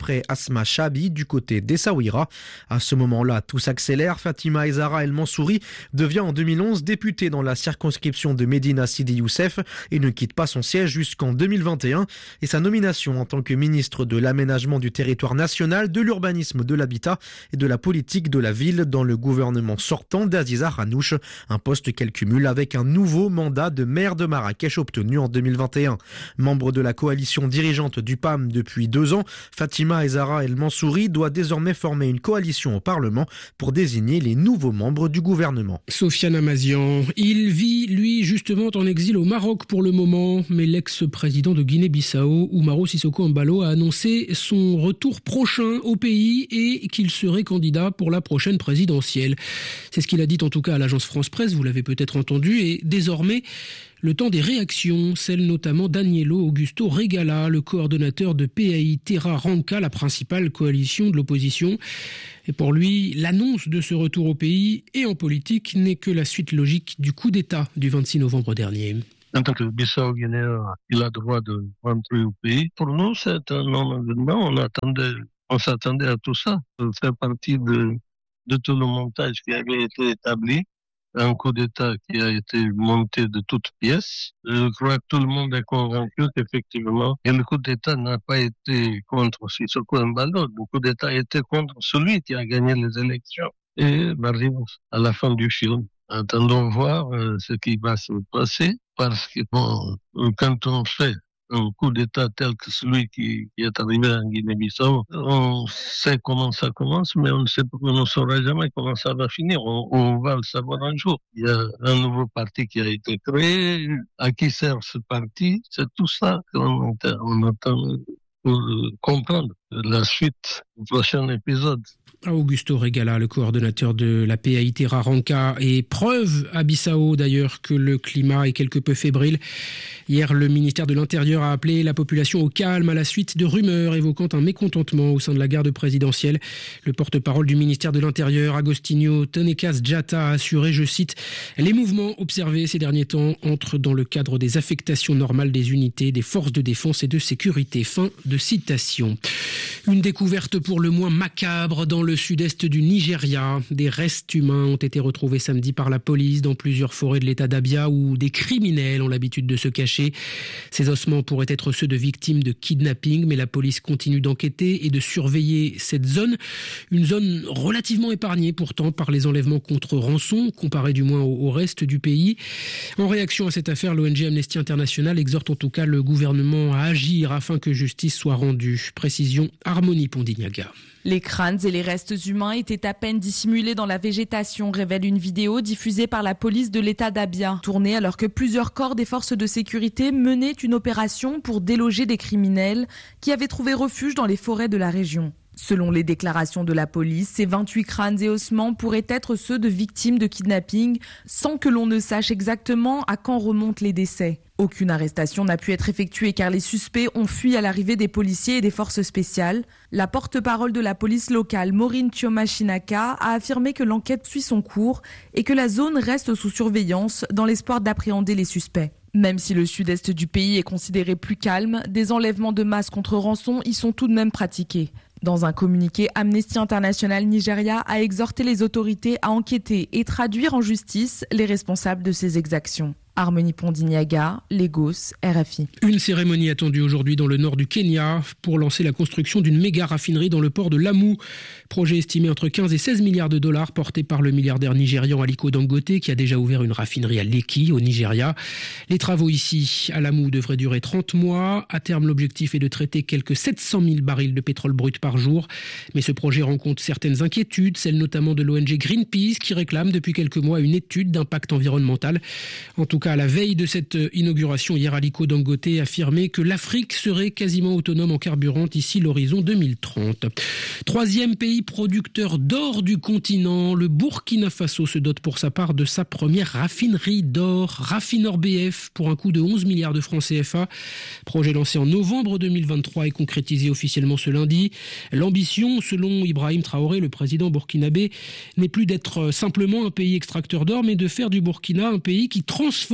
Isma Chabi du côté d'Essaouira. À ce moment-là, tout s'accélère. Fatima Zahra El Mansouri devient en deux mille onze députée dans la circonscription de Médina Sidi Youssef et ne quitte pas son siège jusqu'en deux mille vingt et un. Et sa nomination en tant que ministre de l'aménagement du territoire national, de l'urbanisme, de l'habitat et de la politique de la ville dans le gouvernement sortant d'Aziza Hanouch, un poste qu'elle cumule avec un nouveau mandat de maire de Marrakech obtenu en deux mille vingt et un. Membre de la coalition dirigeante du P A M depuis deux ans, Fatima Zahra El Mansouri doit désormais former une coalition au Parlement pour désigner les nouveaux membres du gouvernement. Sofiane Amazian, il vit, lui, justement en exil au Maroc pour le moment, mais l'ex-président de Guinée-Bissau, Oumaro Sissoko Embalo, a annoncé son retour prochain au pays et qu'il serait candidat pour la prochaine présidentielle. C'est ce qu'il a dit en tout cas à l'agence France-Presse, vous l'avez peut-être entendu, et désormais, le temps des réactions, celle notamment d'Agnello Augusto Regala, le coordonnateur de P A I Terra Ranca, la principale coalition de l'opposition. Et pour lui, l'annonce de ce retour au pays et en politique n'est que la suite logique du coup d'État du vingt-six novembre dernier. En tant que Bissau-Guinéen, il a le droit de rentrer au pays. Pour nous, c'est un non-événement. On attendait, on s'attendait à tout ça. Ça fait partie de, de tout le montage qui avait été établi. Un coup d'État qui a été monté de toutes pièces. Je crois que tout le monde est convaincu qu'effectivement, et le coup d'État n'a pas été contre Sissoko Embalo. Le coup d'État était contre celui qui a gagné les élections. Et on arrive à la fin du film. Attendons voir euh, ce qui va se passer, parce que bon, quand on fait un coup d'État tel que celui qui, qui est arrivé en Guinée-Bissau, on sait comment ça commence, mais on ne sait, on ne saura jamais comment ça va finir. On, on va le savoir un jour. Il y a un nouveau parti qui a été créé. À qui sert ce parti? C'est tout ça qu'on entend, on entend pour comprendre la suite du prochain épisode. Augusto Regala, le coordonnateur de la P A I Terra Ranca, et preuve à Bissau d'ailleurs que le climat est quelque peu fébrile. Hier, le ministère de l'Intérieur a appelé la population au calme à la suite de rumeurs évoquant un mécontentement au sein de la garde présidentielle. Le porte-parole du ministère de l'Intérieur, Agostinho Tenekas Jata, a assuré, je cite, « Les mouvements observés ces derniers temps entrent dans le cadre des affectations normales des unités, des forces de défense et de sécurité. » Fin de citation. Une découverte pour le moins macabre dans le sud-est du Nigeria. Des restes humains ont été retrouvés samedi par la police dans plusieurs forêts de l'état d'Abia où des criminels ont l'habitude de se cacher. Ces ossements pourraient être ceux de victimes de kidnapping, mais la police continue d'enquêter et de surveiller cette zone. Une zone relativement épargnée pourtant par les enlèvements contre rançon, comparé du moins au, au reste du pays. En réaction à cette affaire, l'O N G Amnesty International exhorte en tout cas le gouvernement à agir afin que justice soit rendue. Précision, Harmonie Pondignaga. Les crânes et les restes humains étaient à peine dissimulés dans la végétation, révèle une vidéo diffusée par la police de l'état d'Abia, tournée alors que plusieurs corps des forces de sécurité menaient une opération pour déloger des criminels qui avaient trouvé refuge dans les forêts de la région. Selon les déclarations de la police, ces vingt-huit crânes et ossements pourraient être ceux de victimes de kidnapping, sans que l'on ne sache exactement à quand remontent les décès. Aucune arrestation n'a pu être effectuée car les suspects ont fui à l'arrivée des policiers et des forces spéciales. La porte-parole de la police locale, Maureen Chioma-Shinaka, a affirmé que l'enquête suit son cours et que la zone reste sous surveillance dans l'espoir d'appréhender les suspects. Même si le sud-est du pays est considéré plus calme, des enlèvements de masse contre rançon y sont tout de même pratiqués. Dans un communiqué, Amnesty International Nigeria a exhorté les autorités à enquêter et traduire en justice les responsables de ces exactions. Harmonie Pondignaga, Lagos, R F I. Une cérémonie attendue aujourd'hui dans le nord du Kenya pour lancer la construction d'une méga raffinerie dans le port de Lamu. Projet estimé entre quinze et seize milliards de dollars porté par le milliardaire nigérian Aliko Dangote qui a déjà ouvert une raffinerie à Lekki au Nigeria. Les travaux ici à Lamu devraient durer trente mois. À terme, l'objectif est de traiter quelques sept cent mille barils de pétrole brut par jour. Mais ce projet rencontre certaines inquiétudes, celles notamment de l'O N G Greenpeace qui réclame depuis quelques mois une étude d'impact environnemental. En tout cas, à la veille de cette inauguration, hier, Aliko Dangote affirmait que l'Afrique serait quasiment autonome en carburant d'ici l'horizon deux mille trente. Troisième pays producteur d'or du continent, le Burkina Faso se dote pour sa part de sa première raffinerie d'or, Raffinor B F, pour un coût de onze milliards de francs C F A. Projet lancé en novembre deux mille vingt-trois et concrétisé officiellement ce lundi. L'ambition, selon Ibrahim Traoré, le président burkinabé, n'est plus d'être simplement un pays extracteur d'or, mais de faire du Burkina un pays qui transforme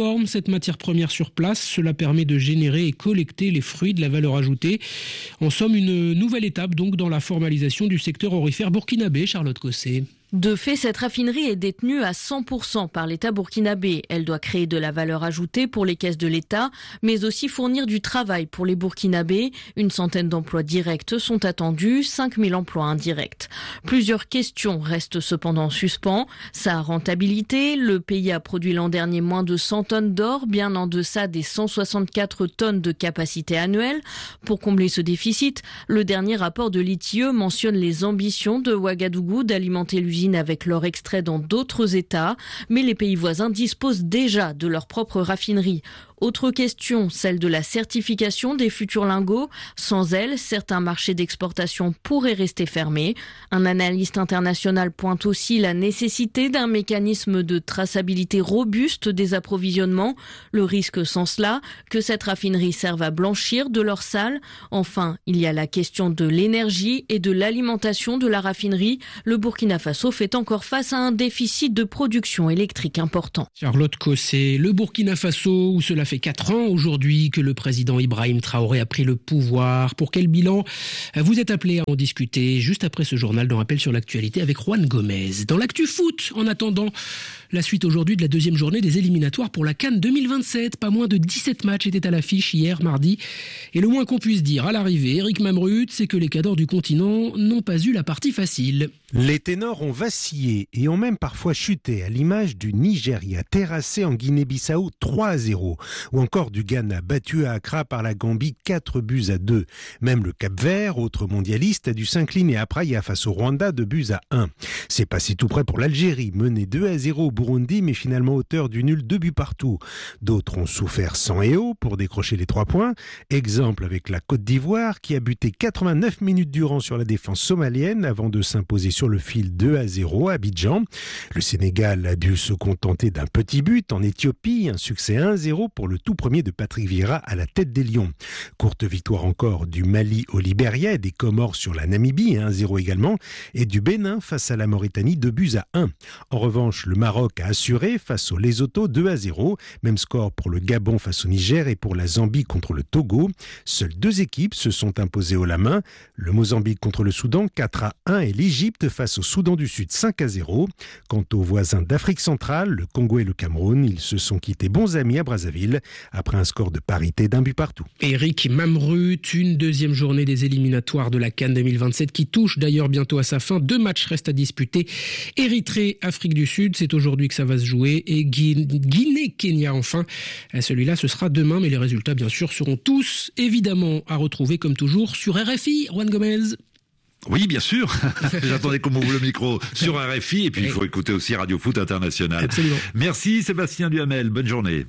transforme cette matière première sur place. Cela permet de générer et collecter les fruits de la valeur ajoutée. En somme, une nouvelle étape donc dans la formalisation du secteur aurifère burkinabé. Charlotte Cosset. De fait, cette raffinerie est détenue à cent pour cent par l'État burkinabé. Elle doit créer de la valeur ajoutée pour les caisses de l'État, mais aussi fournir du travail pour les Burkinabés. Une centaine d'emplois directs sont attendus, cinq mille emplois indirects. Plusieurs questions restent cependant en suspens. Sa rentabilité, le pays a produit l'an dernier moins de cent tonnes d'or, bien en deçà des cent soixante-quatre tonnes de capacité annuelle. Pour combler ce déficit, le dernier rapport de l'I T I E mentionne les ambitions de Ouagadougou d'alimenter l'usine avec l'or extrait dans d'autres États, mais les pays voisins disposent déjà de leur propre raffinerie. Autre question, celle de la certification des futurs lingots. Sans elle, certains marchés d'exportation pourraient rester fermés. Un analyste international pointe aussi la nécessité d'un mécanisme de traçabilité robuste des approvisionnements. Le risque sans cela, que cette raffinerie serve à blanchir de l'or sale. Enfin, il y a la question de l'énergie et de l'alimentation de la raffinerie. Le Burkina Faso fait encore face à un déficit de production électrique important. Charlotte Cosset, le Burkina Faso, où cela fait quatre ans aujourd'hui que le président Ibrahim Traoré a pris le pouvoir. Pour quel bilan? Vous êtes appelé à en discuter juste après ce journal de rappel sur l'actualité avec Juan Gomez. Dans l'actu foot, en attendant la suite aujourd'hui de la deuxième journée des éliminatoires pour la CAN deux mille vingt-sept. Pas moins de dix-sept matchs étaient à l'affiche hier, mardi. Et le moins qu'on puisse dire à l'arrivée, Eric Mamrut, c'est que les cadors du continent n'ont pas eu la partie facile. Les ténors ont vacillé et ont même parfois chuté, à l'image du Nigeria, terrassé en Guinée-Bissau trois à zéro, ou encore du Ghana, battu à Accra par la Gambie quatre buts à deux. Même le Cap-Vert, autre mondialiste, a dû s'incliner à Praia face au Rwanda de buts à un. C'est passé tout près pour l'Algérie, mené deux à zéro au Burundi, mais finalement auteur du nul, deux buts partout. D'autres ont souffert sang et eau pour décrocher les trois points. Exemple avec la Côte d'Ivoire, qui a buté quatre-vingt-neuf minutes durant sur la défense somalienne avant de s'imposer sur le fil deux à zéro à Abidjan. Le Sénégal a dû se contenter d'un petit but en Éthiopie, un succès un à zéro pour le tout premier de Patrick Vieira à la tête des Lions. Courte victoire encore du Mali au Libéria, des Comores sur la Namibie, un à zéro également, et du Bénin face à la Mauritanie, deux buts à un. En revanche, le Maroc a assuré face au Lesotho deux à zéro, même score pour le Gabon face au Niger et pour la Zambie contre le Togo. Seules deux équipes se sont imposées haut la main, le Mozambique contre le Soudan quatre à un et l'Égypte face au Soudan du Sud cinq à zéro. Quant aux voisins d'Afrique centrale, le Congo et le Cameroun, ils se sont quittés bons amis à Brazzaville après un score de parité d'un but partout. Eric Mamrut, une deuxième journée des éliminatoires de la CAN deux mille vingt-sept qui touche d'ailleurs bientôt à sa fin. Deux matchs restent à disputer. Érythrée, Afrique du Sud, c'est aujourd'hui que ça va se jouer. Et Guinée-Kenya enfin. Celui-là, ce sera demain, mais les résultats bien sûr seront tous évidemment à retrouver comme toujours sur R F I. Juan Gomez. Oui, bien sûr. J'attendais qu'on m'ouvre le micro sur R F I et puis il faut écouter aussi Radio Foot International. Absolument. Merci Sébastien Duhamel. Bonne journée.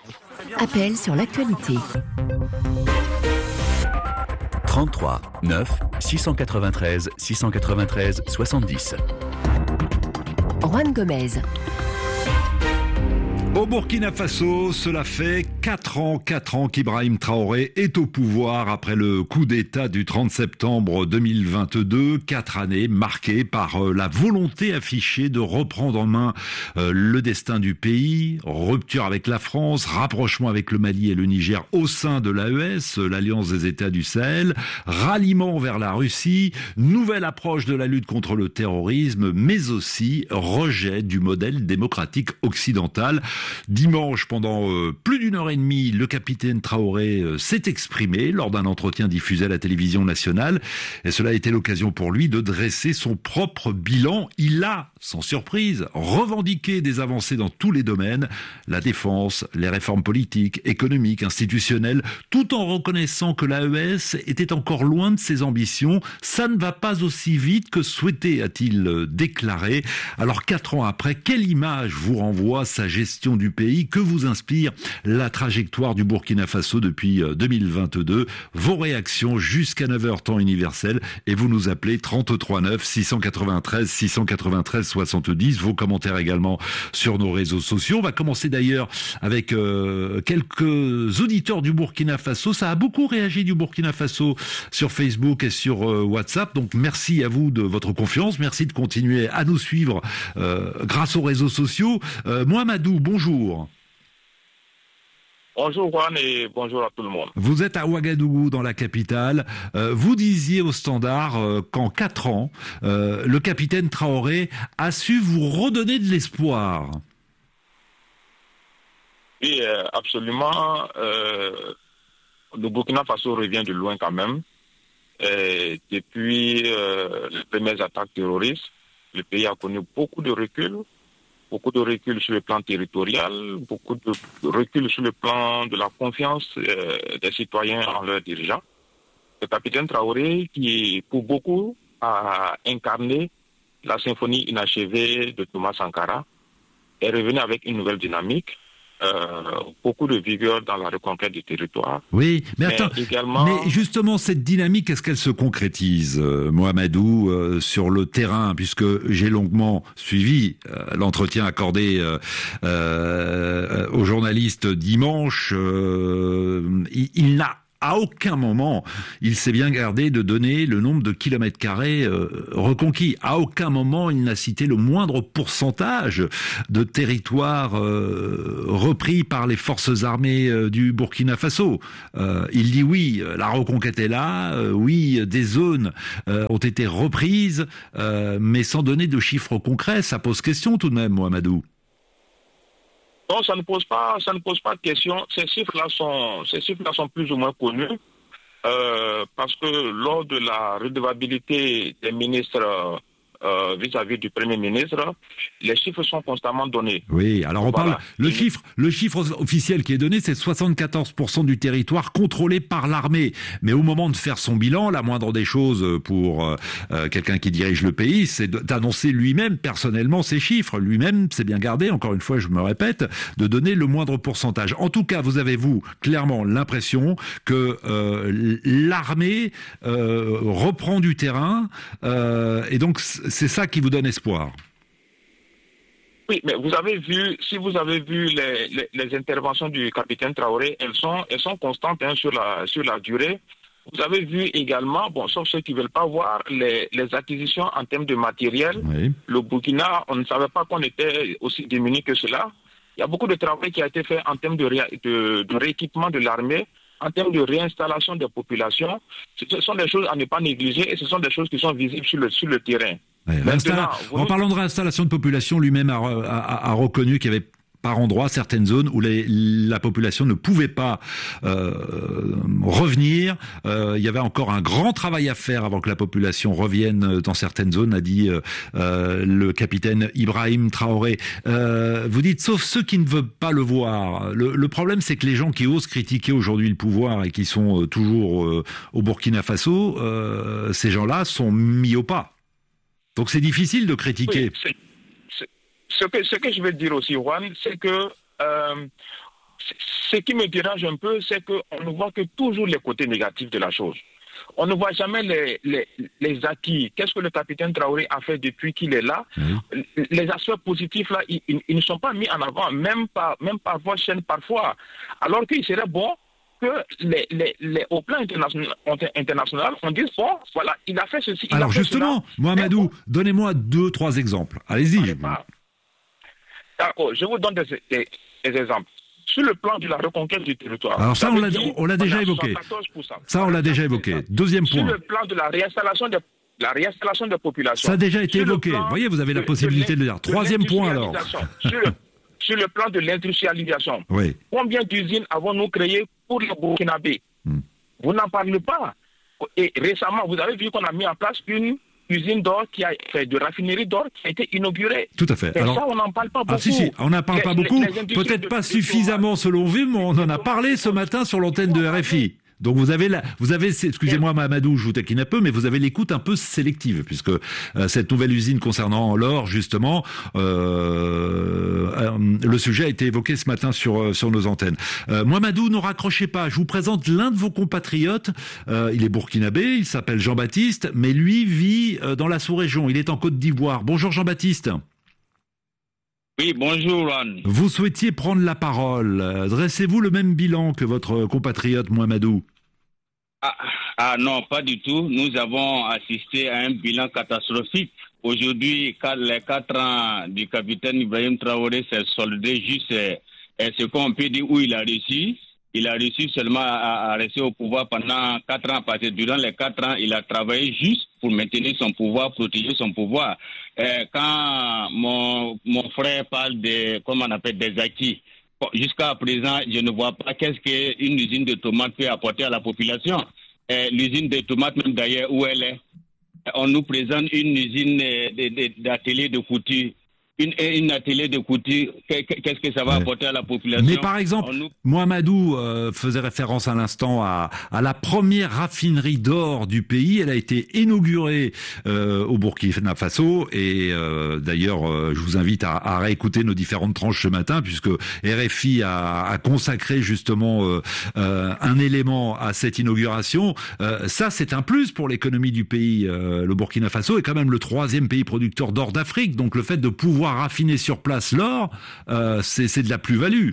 Appel sur l'actualité. trente-trois neuf six cent quatre-vingt-treize six cent quatre-vingt-treize soixante-dix. Juan Gomez. Au Burkina Faso, cela fait quatre ans, quatre ans qu'Ibrahim Traoré est au pouvoir après le coup d'État du trente septembre deux mille vingt-deux. Quatre années marquées par la volonté affichée de reprendre en main le destin du pays, rupture avec la France, rapprochement avec le Mali et le Niger au sein de l'A E S, l'Alliance des États du Sahel, ralliement vers la Russie, nouvelle approche de la lutte contre le terrorisme, mais aussi rejet du modèle démocratique occidental. Dimanche, pendant euh, plus d'une heure et demie, le capitaine Traoré euh, s'est exprimé lors d'un entretien diffusé à la télévision nationale. Et cela a été l'occasion pour lui de dresser son propre bilan. Il a, sans surprise, revendiqué des avancées dans tous les domaines, la défense, les réformes politiques, économiques, institutionnelles, tout en reconnaissant que l'A E S était encore loin de ses ambitions. Ça ne va pas aussi vite que souhaité, a-t-il déclaré. Alors quatre ans après, quelle image vous renvoie sa gestion du pays? Que vous inspire la trajectoire du Burkina Faso depuis deux mille vingt-deux? Vos réactions jusqu'à neuf heures temps universel et vous nous appelez trente-trois neuf six cent quatre-vingt-treize six cent quatre-vingt-treize soixante-dix. Vos commentaires également sur nos réseaux sociaux. On va commencer d'ailleurs avec euh, quelques auditeurs du Burkina Faso. Ça a beaucoup réagi du Burkina Faso sur Facebook et sur euh, WhatsApp. Donc merci à vous de votre confiance. Merci de continuer à nous suivre euh, grâce aux réseaux sociaux. Euh, Mohamedou, bonjour. Bonjour Juan et bonjour à tout le monde. Vous êtes à Ouagadougou, dans la capitale. Euh, vous disiez au Standard euh, qu'en quatre ans, euh, le capitaine Traoré a su vous redonner de l'espoir. Oui, euh, absolument. Euh, le Burkina Faso revient de loin quand même. Et depuis euh, les premières attaques terroristes, le pays a connu beaucoup de recul. Beaucoup de recul sur le plan territorial, beaucoup de recul sur le plan de la confiance euh, des citoyens en leurs dirigeants. Le capitaine Traoré, qui pour beaucoup a incarné la symphonie inachevée de Thomas Sankara, est revenu avec une nouvelle dynamique. Euh, beaucoup de vigueur dans la reconquête du territoire. Oui, mais, mais attends, également... mais justement cette dynamique, est-ce qu'elle se concrétise, euh, Mohamedou, euh, sur le terrain, puisque j'ai longuement suivi euh, l'entretien accordé euh, euh, aux journalistes dimanche, euh, il, il n'a à aucun moment, il s'est bien gardé de donner le nombre de kilomètres carrés euh, reconquis. À aucun moment, il n'a cité le moindre pourcentage de territoire euh, repris par les forces armées euh, du Burkina Faso. Euh, il dit oui, la reconquête est là, euh, oui, des zones euh, ont été reprises, euh, mais sans donner de chiffres concrets. Ça pose question tout de même, Mohamedou. Non, ça ne pose pas, ça ne pose pas de question. Ces chiffres-là sont, ces chiffres-là sont plus ou moins connus, euh, parce que lors de la redevabilité des ministres euh, vis-à-vis du Premier ministre, les chiffres sont constamment donnés. Oui, alors on voilà. parle, le chiffre, le chiffre officiel qui est donné, c'est soixante-quatorze pour cent du territoire contrôlé par l'armée. Mais au moment de faire son bilan, la moindre des choses pour euh, quelqu'un qui dirige le pays, c'est d'annoncer lui-même personnellement ces chiffres. Lui-même s'est bien gardé, encore une fois, je me répète, de donner le moindre pourcentage. En tout cas, vous avez, vous, clairement l'impression que euh, l'armée euh, reprend du terrain, euh, et donc c'est ça qui vous donne espoir. Oui, mais vous avez vu, si vous avez vu les, les, les interventions du capitaine Traoré, elles sont, elles sont constantes hein, sur la, sur la durée. Vous avez vu également, bon, sauf ceux qui ne veulent pas voir, les, les acquisitions en termes de matériel. Oui. Le Burkina, on ne savait pas qu'on était aussi démunis que cela. Il y a beaucoup de travail qui a été fait en termes de, ré, de, de rééquipement de l'armée, en termes de réinstallation des populations. Ce sont des choses à ne pas négliger et ce sont des choses qui sont visibles sur le, sur le terrain. Ouais, Maintenant, en parlant de réinstallation de population, lui-même a, a, a reconnu qu'il y avait par endroits certaines zones où les, la population ne pouvait pas euh, revenir. Euh, il y avait encore un grand travail à faire avant que la population revienne dans certaines zones, a dit euh, euh, le capitaine Ibrahim Traoré. Euh, vous dites, sauf ceux qui ne veulent pas le voir. Le, le problème, c'est que les gens qui osent critiquer aujourd'hui le pouvoir et qui sont euh, toujours euh, au Burkina Faso, euh, ces gens-là sont mis au pas. Donc c'est difficile de critiquer. Oui, ce, que, ce que je veux dire aussi, Juan, c'est que euh, ce qui me dérange un peu, c'est qu'on ne voit que toujours les côtés négatifs de la chose. On ne voit jamais les, les, les acquis. Qu'est-ce que le capitaine Traoré a fait depuis qu'il est là? Mmh. Les aspects positifs, là, ils, ils, ils ne sont pas mis en avant, même par, même par voie chaîne parfois. Alors qu'il serait bon que les, les, les, au plan international, international, on dise, bon, voilà, il a fait ceci. Il Alors a fait justement, cela. Mohamedou, bon, donnez-moi deux, trois exemples. Allez-y. D'accord, je vous donne des, des, des exemples. Sur le plan de la reconquête du territoire. Alors ça, on l'a, on l'a déjà évoqué. Ça, on l'a déjà évoqué. Deuxième point. Sur le plan de la réinstallation des, la réinstallation des populations. Ça a déjà été évoqué. Vous voyez, vous avez la possibilité de, de le dire. Troisième point alors. Sur le, sur le plan de l'industrialisation. Oui. Combien d'usines avons-nous créées pour le Burkinabé? hmm. Vous n'en parlez pas. Et récemment, vous avez vu qu'on a mis en place une usine d'or qui a fait de raffinerie d'or qui a été inaugurée. Tout à fait. Et alors, ça, on n'en parle pas beaucoup. Ah si, si, on n'en parle les, pas beaucoup. Les, les Peut-être pas suffisamment selon vous, mais on en a parlé ce matin sur l'antenne de R F I. Donc vous avez la, vous avez, excusez-moi Mahamadou, je vous taquine un peu, mais vous avez l'écoute un peu sélective, puisque euh, cette nouvelle usine concernant l'or, justement, euh, euh, le sujet a été évoqué ce matin sur euh, sur nos antennes. Euh, Mahamadou, ne raccrochez pas. Je vous présente l'un de vos compatriotes. Euh, il est burkinabé, il s'appelle Jean-Baptiste, mais lui vit euh, dans la sous-région. Il est en Côte d'Ivoire. Bonjour Jean-Baptiste. Oui, bonjour, Anne. Vous souhaitiez prendre la parole. Dressez-vous le même bilan que votre compatriote Mohamedou? Ah, ah non, pas du tout. Nous avons assisté à un bilan catastrophique. Aujourd'hui, les quatre ans du capitaine Ibrahim Traoré s'est soldé juste, ce qu'on peut dire, où il a réussi. Il a réussi seulement à, à rester au pouvoir pendant quatre ans, parce que durant les quatre ans, il a travaillé juste pour maintenir son pouvoir, protéger son pouvoir. Euh, quand mon, mon frère parle de, comment on appelle, des acquis, bon, jusqu'à présent, je ne vois pas qu'est-ce qu'une usine de tomates peut apporter à la population. Euh, l'usine de tomates, même d'ailleurs, où elle est, on nous présente une usine d'atelier de couture. Une, une atelier de couture, qu'est-ce que ça va ouais. apporter à la population? Mais par exemple, nous... Mohamedou euh, faisait référence à l'instant à, à la première raffinerie d'or du pays. Elle a été inaugurée euh, au Burkina Faso et euh, d'ailleurs, euh, je vous invite à, à réécouter nos différentes tranches ce matin, puisque R F I a, a consacré justement euh, euh, un élément à cette inauguration. Euh, ça, c'est un plus pour l'économie du pays. Euh, le Burkina Faso est quand même le troisième pays producteur d'or d'Afrique, donc le fait de pouvoir raffiner sur place l'or, euh, c'est, c'est de la plus-value.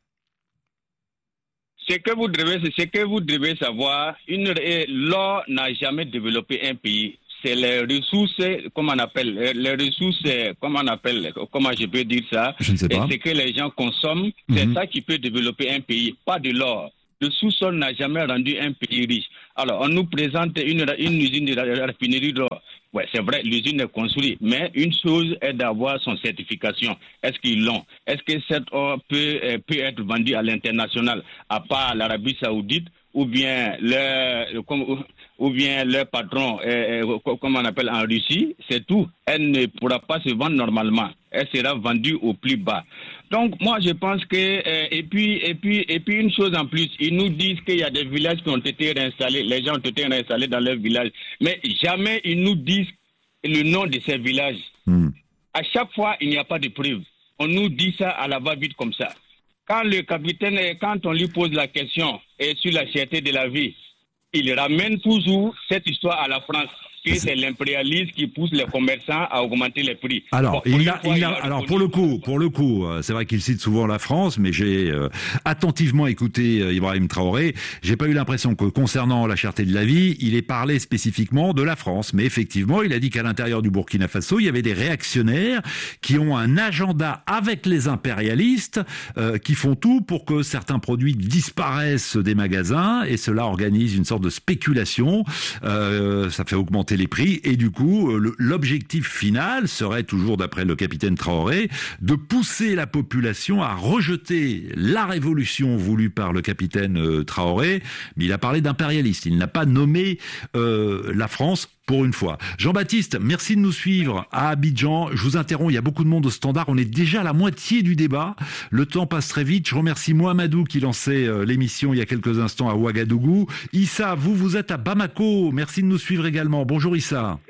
Ce que vous devez, ce que vous devez savoir, une, l'or n'a jamais développé un pays. C'est les ressources, comment on appelle, les ressources, comment on appelle, comment je peux dire ça? Je ne sais pas. C'est ce que les gens consomment, c'est mm-hmm. ça qui peut développer un pays, pas de l'or. Le sous-sol n'a jamais rendu un pays riche. Alors, on nous présente une, une usine de raffinerie d'or. Ouais, c'est vrai, l'usine est construite, mais une chose est d'avoir son certification. Est-ce qu'ils l'ont? Est-ce que cette or peut, euh, peut être vendue à l'international, à part l'Arabie Saoudite, ou bien leur, comme, ou bien leur patron, euh, euh, comme on appelle en Russie, c'est tout. Elle ne pourra pas se vendre normalement. Elle sera vendue au plus bas. Donc moi je pense que euh, et puis et puis et puis une chose en plus, ils nous disent qu'il y a des villages qui ont été réinstallés, les gens ont été réinstallés dans leurs villages, mais jamais ils nous disent le nom de ces villages. Mm. À chaque fois il n'y a pas de preuve. On nous dit ça à la va-vite comme ça. Quand le capitaine, quand on lui pose la question et sur la cherté de la vie, il ramène toujours cette histoire à la France. Que c'est l'impérialisme qui pousse les commerçants à augmenter les prix. Alors, bon, il a, il a, il a alors pour le coup, pour le coup, c'est vrai qu'il cite souvent la France, mais j'ai euh, attentivement écouté euh, Ibrahim Traoré. J'ai pas eu l'impression que concernant la cherté de la vie, il ait parlé spécifiquement de la France. Mais effectivement, il a dit qu'à l'intérieur du Burkina Faso, il y avait des réactionnaires qui ont un agenda avec les impérialistes, euh, qui font tout pour que certains produits disparaissent des magasins, et cela organise une sorte de spéculation. Euh, ça fait augmenter les prix, et du coup le, l'objectif final serait, toujours d'après le capitaine Traoré, de pousser la population à rejeter la révolution voulue par le capitaine euh, Traoré. Mais il a parlé d'impérialiste, il n'a pas nommé euh, la France pour une fois. Jean-Baptiste, merci de nous suivre à Abidjan. Je vous interromps, il y a beaucoup de monde au standard, on est déjà à la moitié du débat, le temps passe très vite. Je remercie Mohamedou qui lançait euh, l'émission il y a quelques instants à Ouagadougou. Issa, vous, vous êtes à Bamako, merci de nous suivre également. Bonjour Issa.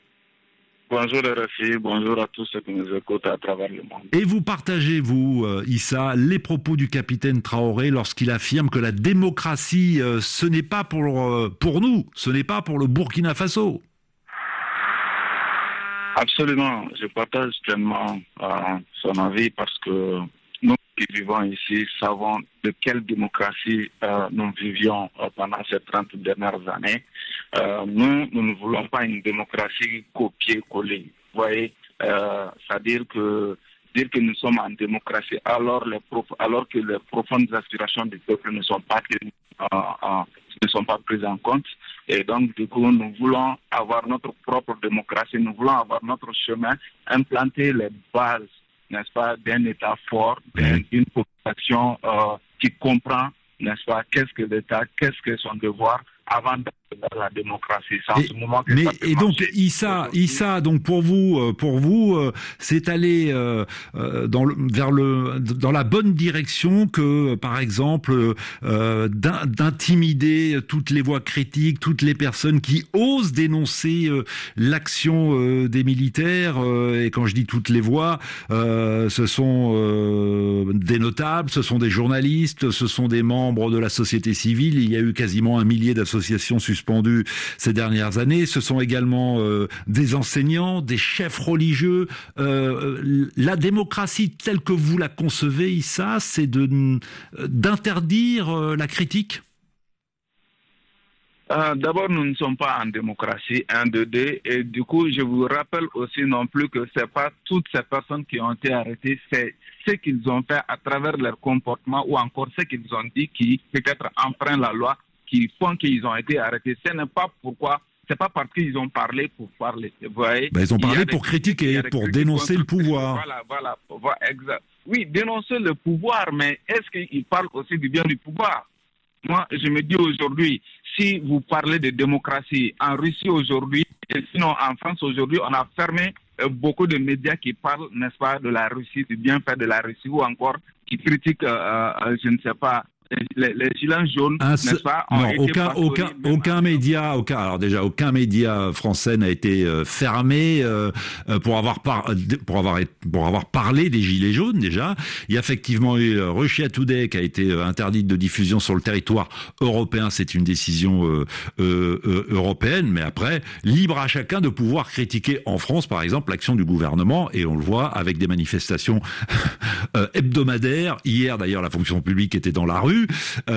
Bonjour R F I, bonjour à tous ceux qui nous écoutent à travers le monde. Et vous partagez, vous, euh, Issa, les propos du capitaine Traoré lorsqu'il affirme que la démocratie, euh, ce n'est pas pour, euh, pour nous, ce n'est pas pour le Burkina Faso. Absolument, je partage pleinement euh, son avis, parce que nous qui vivons ici savons de quelle démocratie euh, nous vivions euh, pendant ces trente dernières années. Euh, nous, nous ne voulons pas une démocratie copier-coller. Vous voyez, euh, c'est-à-dire que dire que nous sommes en démocratie alors, les prof, alors que les profondes aspirations du peuple ne sont pas tenues, euh, euh, ne sont pas prises en compte. Et donc, du coup, nous voulons avoir notre propre démocratie, nous voulons avoir notre chemin, implanter les bases, n'est-ce pas, d'un État fort, d'une population euh, qui comprend, n'est-ce pas, qu'est-ce que l'État, qu'est-ce que son devoir, avant de dans la démocratie. C'est en et, ce moment que mais, ça peut et donc, marcher. Issa, Issa, donc pour vous, pour vous, c'est aller euh, dans le, vers le, dans la bonne direction que, par exemple, euh, d'intimider toutes les voix critiques, toutes les personnes qui osent dénoncer euh, l'action euh, des militaires. Euh, et quand je dis toutes les voix, euh, ce sont euh, des notables, ce sont des journalistes, ce sont des membres de la société civile. Il y a eu quasiment un millier d'associations suspendues ces dernières années. Ce sont également euh, des enseignants, des chefs religieux. Euh, la démocratie telle que vous la concevez, Issa, c'est de, d'interdire euh, la critique? Euh, d'abord, nous ne sommes pas en démocratie, un, deux, deux, et du coup, je vous rappelle aussi non plus que c'est pas toutes ces personnes qui ont été arrêtées, c'est ce qu'ils ont fait à travers leur comportement ou encore ce qu'ils ont dit qui peut-être enfreint la loi, qui font qu'ils ont été arrêtés. Ce n'est pas pourquoi, c'est pas parce qu'ils ont parlé pour parler. Vous voyez, ben, ils ont parlé pour des, critiquer, pour dénoncer le pouvoir. Voilà, voilà, voilà, exact. Oui, dénoncer le pouvoir, mais est-ce qu'ils parlent aussi du bien du pouvoir? Moi, je me dis aujourd'hui, si vous parlez de démocratie en Russie aujourd'hui, et sinon en France aujourd'hui, on a fermé euh, beaucoup de médias qui parlent, n'est-ce pas, de la Russie, du bienfait de la Russie, ou encore qui critiquent, euh, euh, je ne sais pas, les, les gilets jaunes, Un n'est-ce pas, non, aucun, aucun, aucun média, aucun, alors déjà, aucun média français n'a été euh, fermé euh, pour avoir par, pour avoir pour avoir parlé des gilets jaunes. Déjà, il y a effectivement eu euh, Russia Today qui a été euh, interdite de diffusion sur le territoire européen. C'est une décision euh, euh, euh, européenne, mais après, libre à chacun de pouvoir critiquer en France, par exemple, l'action du gouvernement, et on le voit avec des manifestations euh, hebdomadaires. Hier, d'ailleurs, la fonction publique était dans la rue.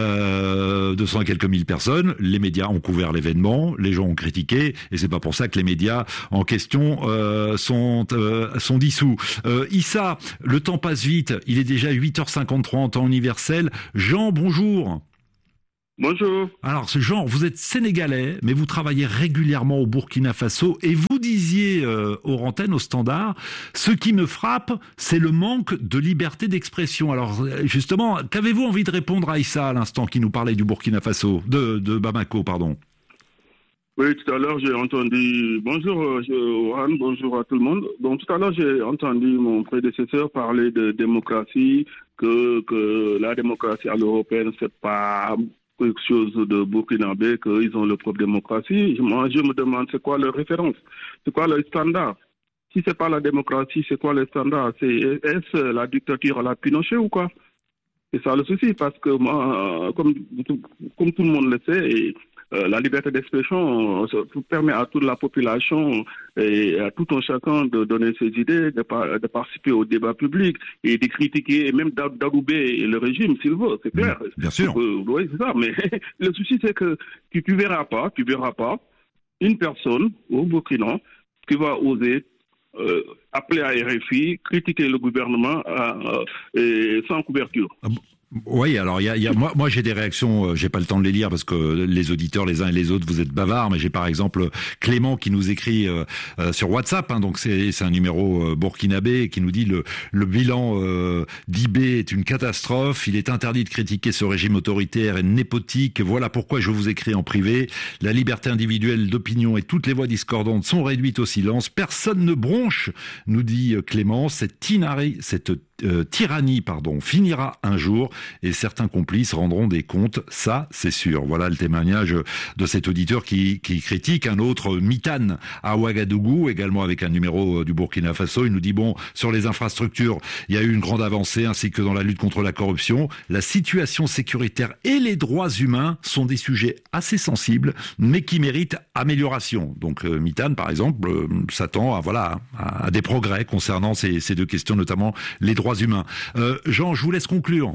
Euh, deux cents et quelques mille personnes, les médias ont couvert l'événement, les gens ont critiqué, et c'est pas pour ça que les médias en question euh, sont euh, sont dissous. Euh, Issa, le temps passe vite, il est déjà huit heures cinquante-trois en temps universel. Jean, bonjour. Bonjour. Alors, ce Jean, vous êtes sénégalais, mais vous travaillez régulièrement au Burkina Faso, et vous disiez euh, aux antennes, au Standard, ce qui me frappe, c'est le manque de liberté d'expression. Alors, justement, qu'avez-vous envie de répondre à Issa à l'instant qui nous parlait du Burkina Faso, de, de Bamako, pardon? Oui, tout à l'heure, j'ai entendu... Bonjour, Johan, bonjour à tout le monde. Donc, tout à l'heure, j'ai entendu mon prédécesseur parler de démocratie, que, que la démocratie à l'européenne, c'est pas quelque chose de burkinabé, qu'ils ont leur propre démocratie. Moi, je me demande, c'est quoi leur référence? C'est quoi leur standard? Si c'est pas la démocratie, c'est quoi le standard? C'est, est-ce la dictature à la Pinochet ou quoi? C'est ça le souci, parce que moi, comme, comme tout le monde le sait, et, euh, la liberté d'expression euh, permet à toute la population et à tout un chacun de donner ses idées, de, par, de participer au débat public et de critiquer et même d'arouber le régime s'il veut, c'est clair. Bien sûr. Donc, euh, oui, c'est ça, mais le souci c'est que tu, tu verras pas, tu verras pas une personne au Burkina qui va oser euh, appeler à R F I, critiquer le gouvernement euh, et sans couverture. Ah bon. Oui, alors il y a, y a moi, moi j'ai des réactions, euh, j'ai pas le temps de les lire parce que les auditeurs, les uns et les autres, vous êtes bavards, mais j'ai par exemple Clément qui nous écrit euh, euh, sur WhatsApp, hein, donc c'est, c'est un numéro euh, burkinabé qui nous dit le, le bilan euh, d'I B est une catastrophe, il est interdit de critiquer ce régime autoritaire et népotique, voilà pourquoi je vous écris en privé, la liberté individuelle d'opinion et toutes les voix discordantes sont réduites au silence, personne ne bronche, nous dit Clément, cette, inari, cette euh, tyrannie pardon, finira un jour, et certains complices rendront des comptes, ça c'est sûr. Voilà le témoignage de cet auditeur qui, qui critique. Un autre, Mitane à Ouagadougou, également avec un numéro du Burkina Faso, il nous dit bon, sur les infrastructures, il y a eu une grande avancée, ainsi que dans la lutte contre la corruption. La situation sécuritaire et les droits humains sont des sujets assez sensibles, mais qui méritent amélioration. Donc euh, Mitane, par exemple, euh, s'attend à, voilà, à, à des progrès concernant ces, ces deux questions, notamment les droits humains. Euh, Jean, je vous laisse conclure.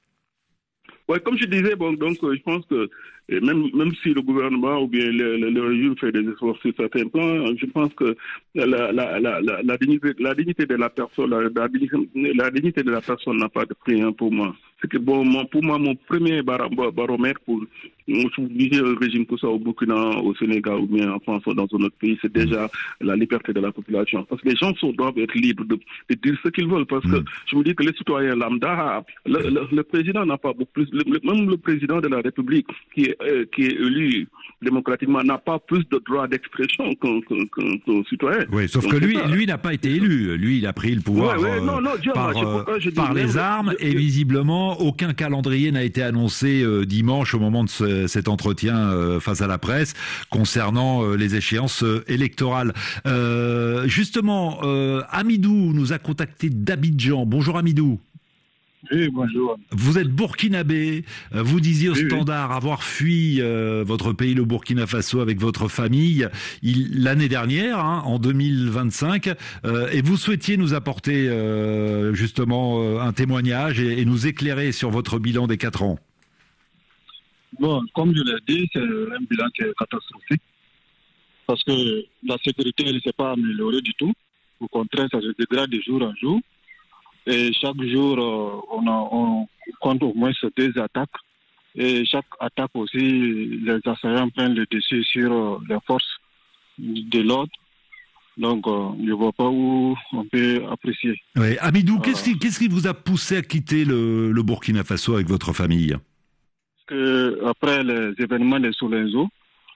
Ouais, comme je disais, bon, donc je pense que même même si le gouvernement ou bien le, le, le régime fait des efforts sur certains plans, je pense que la la la la, la dignité la dignité de la personne la, la, la dignité de la personne n'a pas de prix hein, pour moi. C'est que bon, mon, pour moi mon premier bar, baromètre pour juger le régime que ça au Burkina, au Sénégal ou bien en France ou dans un autre pays, c'est déjà la liberté de la population. Parce que les gens sont, doivent être libres de, de dire ce qu'ils veulent. Parce que mmh. je me dis que les citoyens lambda, le, le, le président n'a pas beaucoup plus, le, même le président de la République qui est, euh, qui est élu démocratiquement n'a pas plus de droits d'expression qu'un, qu'un, qu'un, qu'un citoyen. Oui, sauf Donc, que lui, lui n'a pas été élu. Lui, il a pris le pouvoir ouais, ouais, non, non, Dieu, par, moi, je, je dis, par les je, armes je, je, et visiblement, aucun calendrier n'a été annoncé euh, dimanche au moment de ce, cet entretien euh, face à la presse concernant euh, les échéances euh, électorales. Euh, justement, euh, Amidou nous a contacté d'Abidjan. Bonjour Amidou. Oui, bonjour. Vous êtes burkinabé, vous disiez au oui, Standard oui. avoir fui euh, votre pays, le Burkina Faso, avec votre famille il, l'année dernière, hein, en deux mille vingt-cinq, euh, et vous souhaitiez nous apporter euh, justement euh, un témoignage et, et nous éclairer sur votre bilan des quatre ans. Bon, comme je l'ai dit, c'est un bilan qui est catastrophique. Parce que la sécurité ne s'est pas améliorée du tout. Au contraire, ça se dégrade de jour en jour. Et chaque jour, euh, on, a, on compte au moins deux attaques. Et chaque attaque aussi, les assaillants prennent le dessus sur euh, les forces de l'ordre. Donc, euh, je ne vois pas où on peut apprécier. Ouais. Hamidou, euh, qu'est-ce qui, qu'est-ce qui vous a poussé à quitter le, le Burkina Faso avec votre famille ? Parce que après les événements de Solenzo,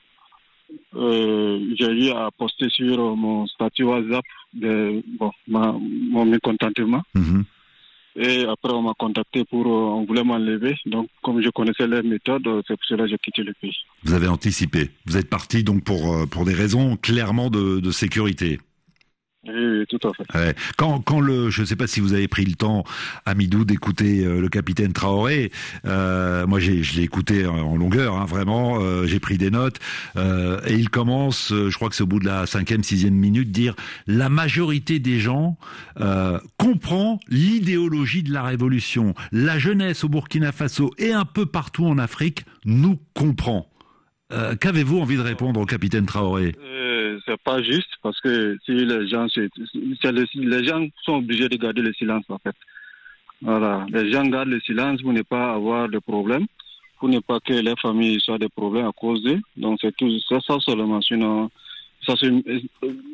euh, j'ai eu à poster sur mon statut WhatsApp de, bon, ma, mon mécontentement. Mm-hmm. Et après, on m'a contacté pour, on voulait m'enlever. Donc, comme je connaissais les méthodes, c'est pour cela que j'ai quitté le pays. Vous avez anticipé. Vous êtes parti donc pour, pour des raisons clairement de, de sécurité. Oui, tout à fait. Ouais. Quand, quand le, je ne sais pas si vous avez pris le temps, Hamidou, d'écouter euh, le capitaine Traoré. Euh, moi, j'ai, je l'ai écouté en, en longueur, hein, vraiment. Euh, j'ai pris des notes. Euh, et il commence, euh, je crois que c'est au bout de la cinquième, sixième minute, dire la majorité des gens euh, comprend l'idéologie de la révolution. La jeunesse au Burkina Faso et un peu partout en Afrique nous comprend. Euh, qu'avez-vous envie de répondre au capitaine Traoré ? euh, C'est pas juste parce que si les gens, c'est, c'est les, les gens sont obligés de garder le silence en fait. Voilà, les gens gardent le silence pour ne pas avoir de problèmes, pour ne pas que les familles soient des problèmes à cause d'eux. Donc c'est tout ça, ça seulement. Sinon, ça c'est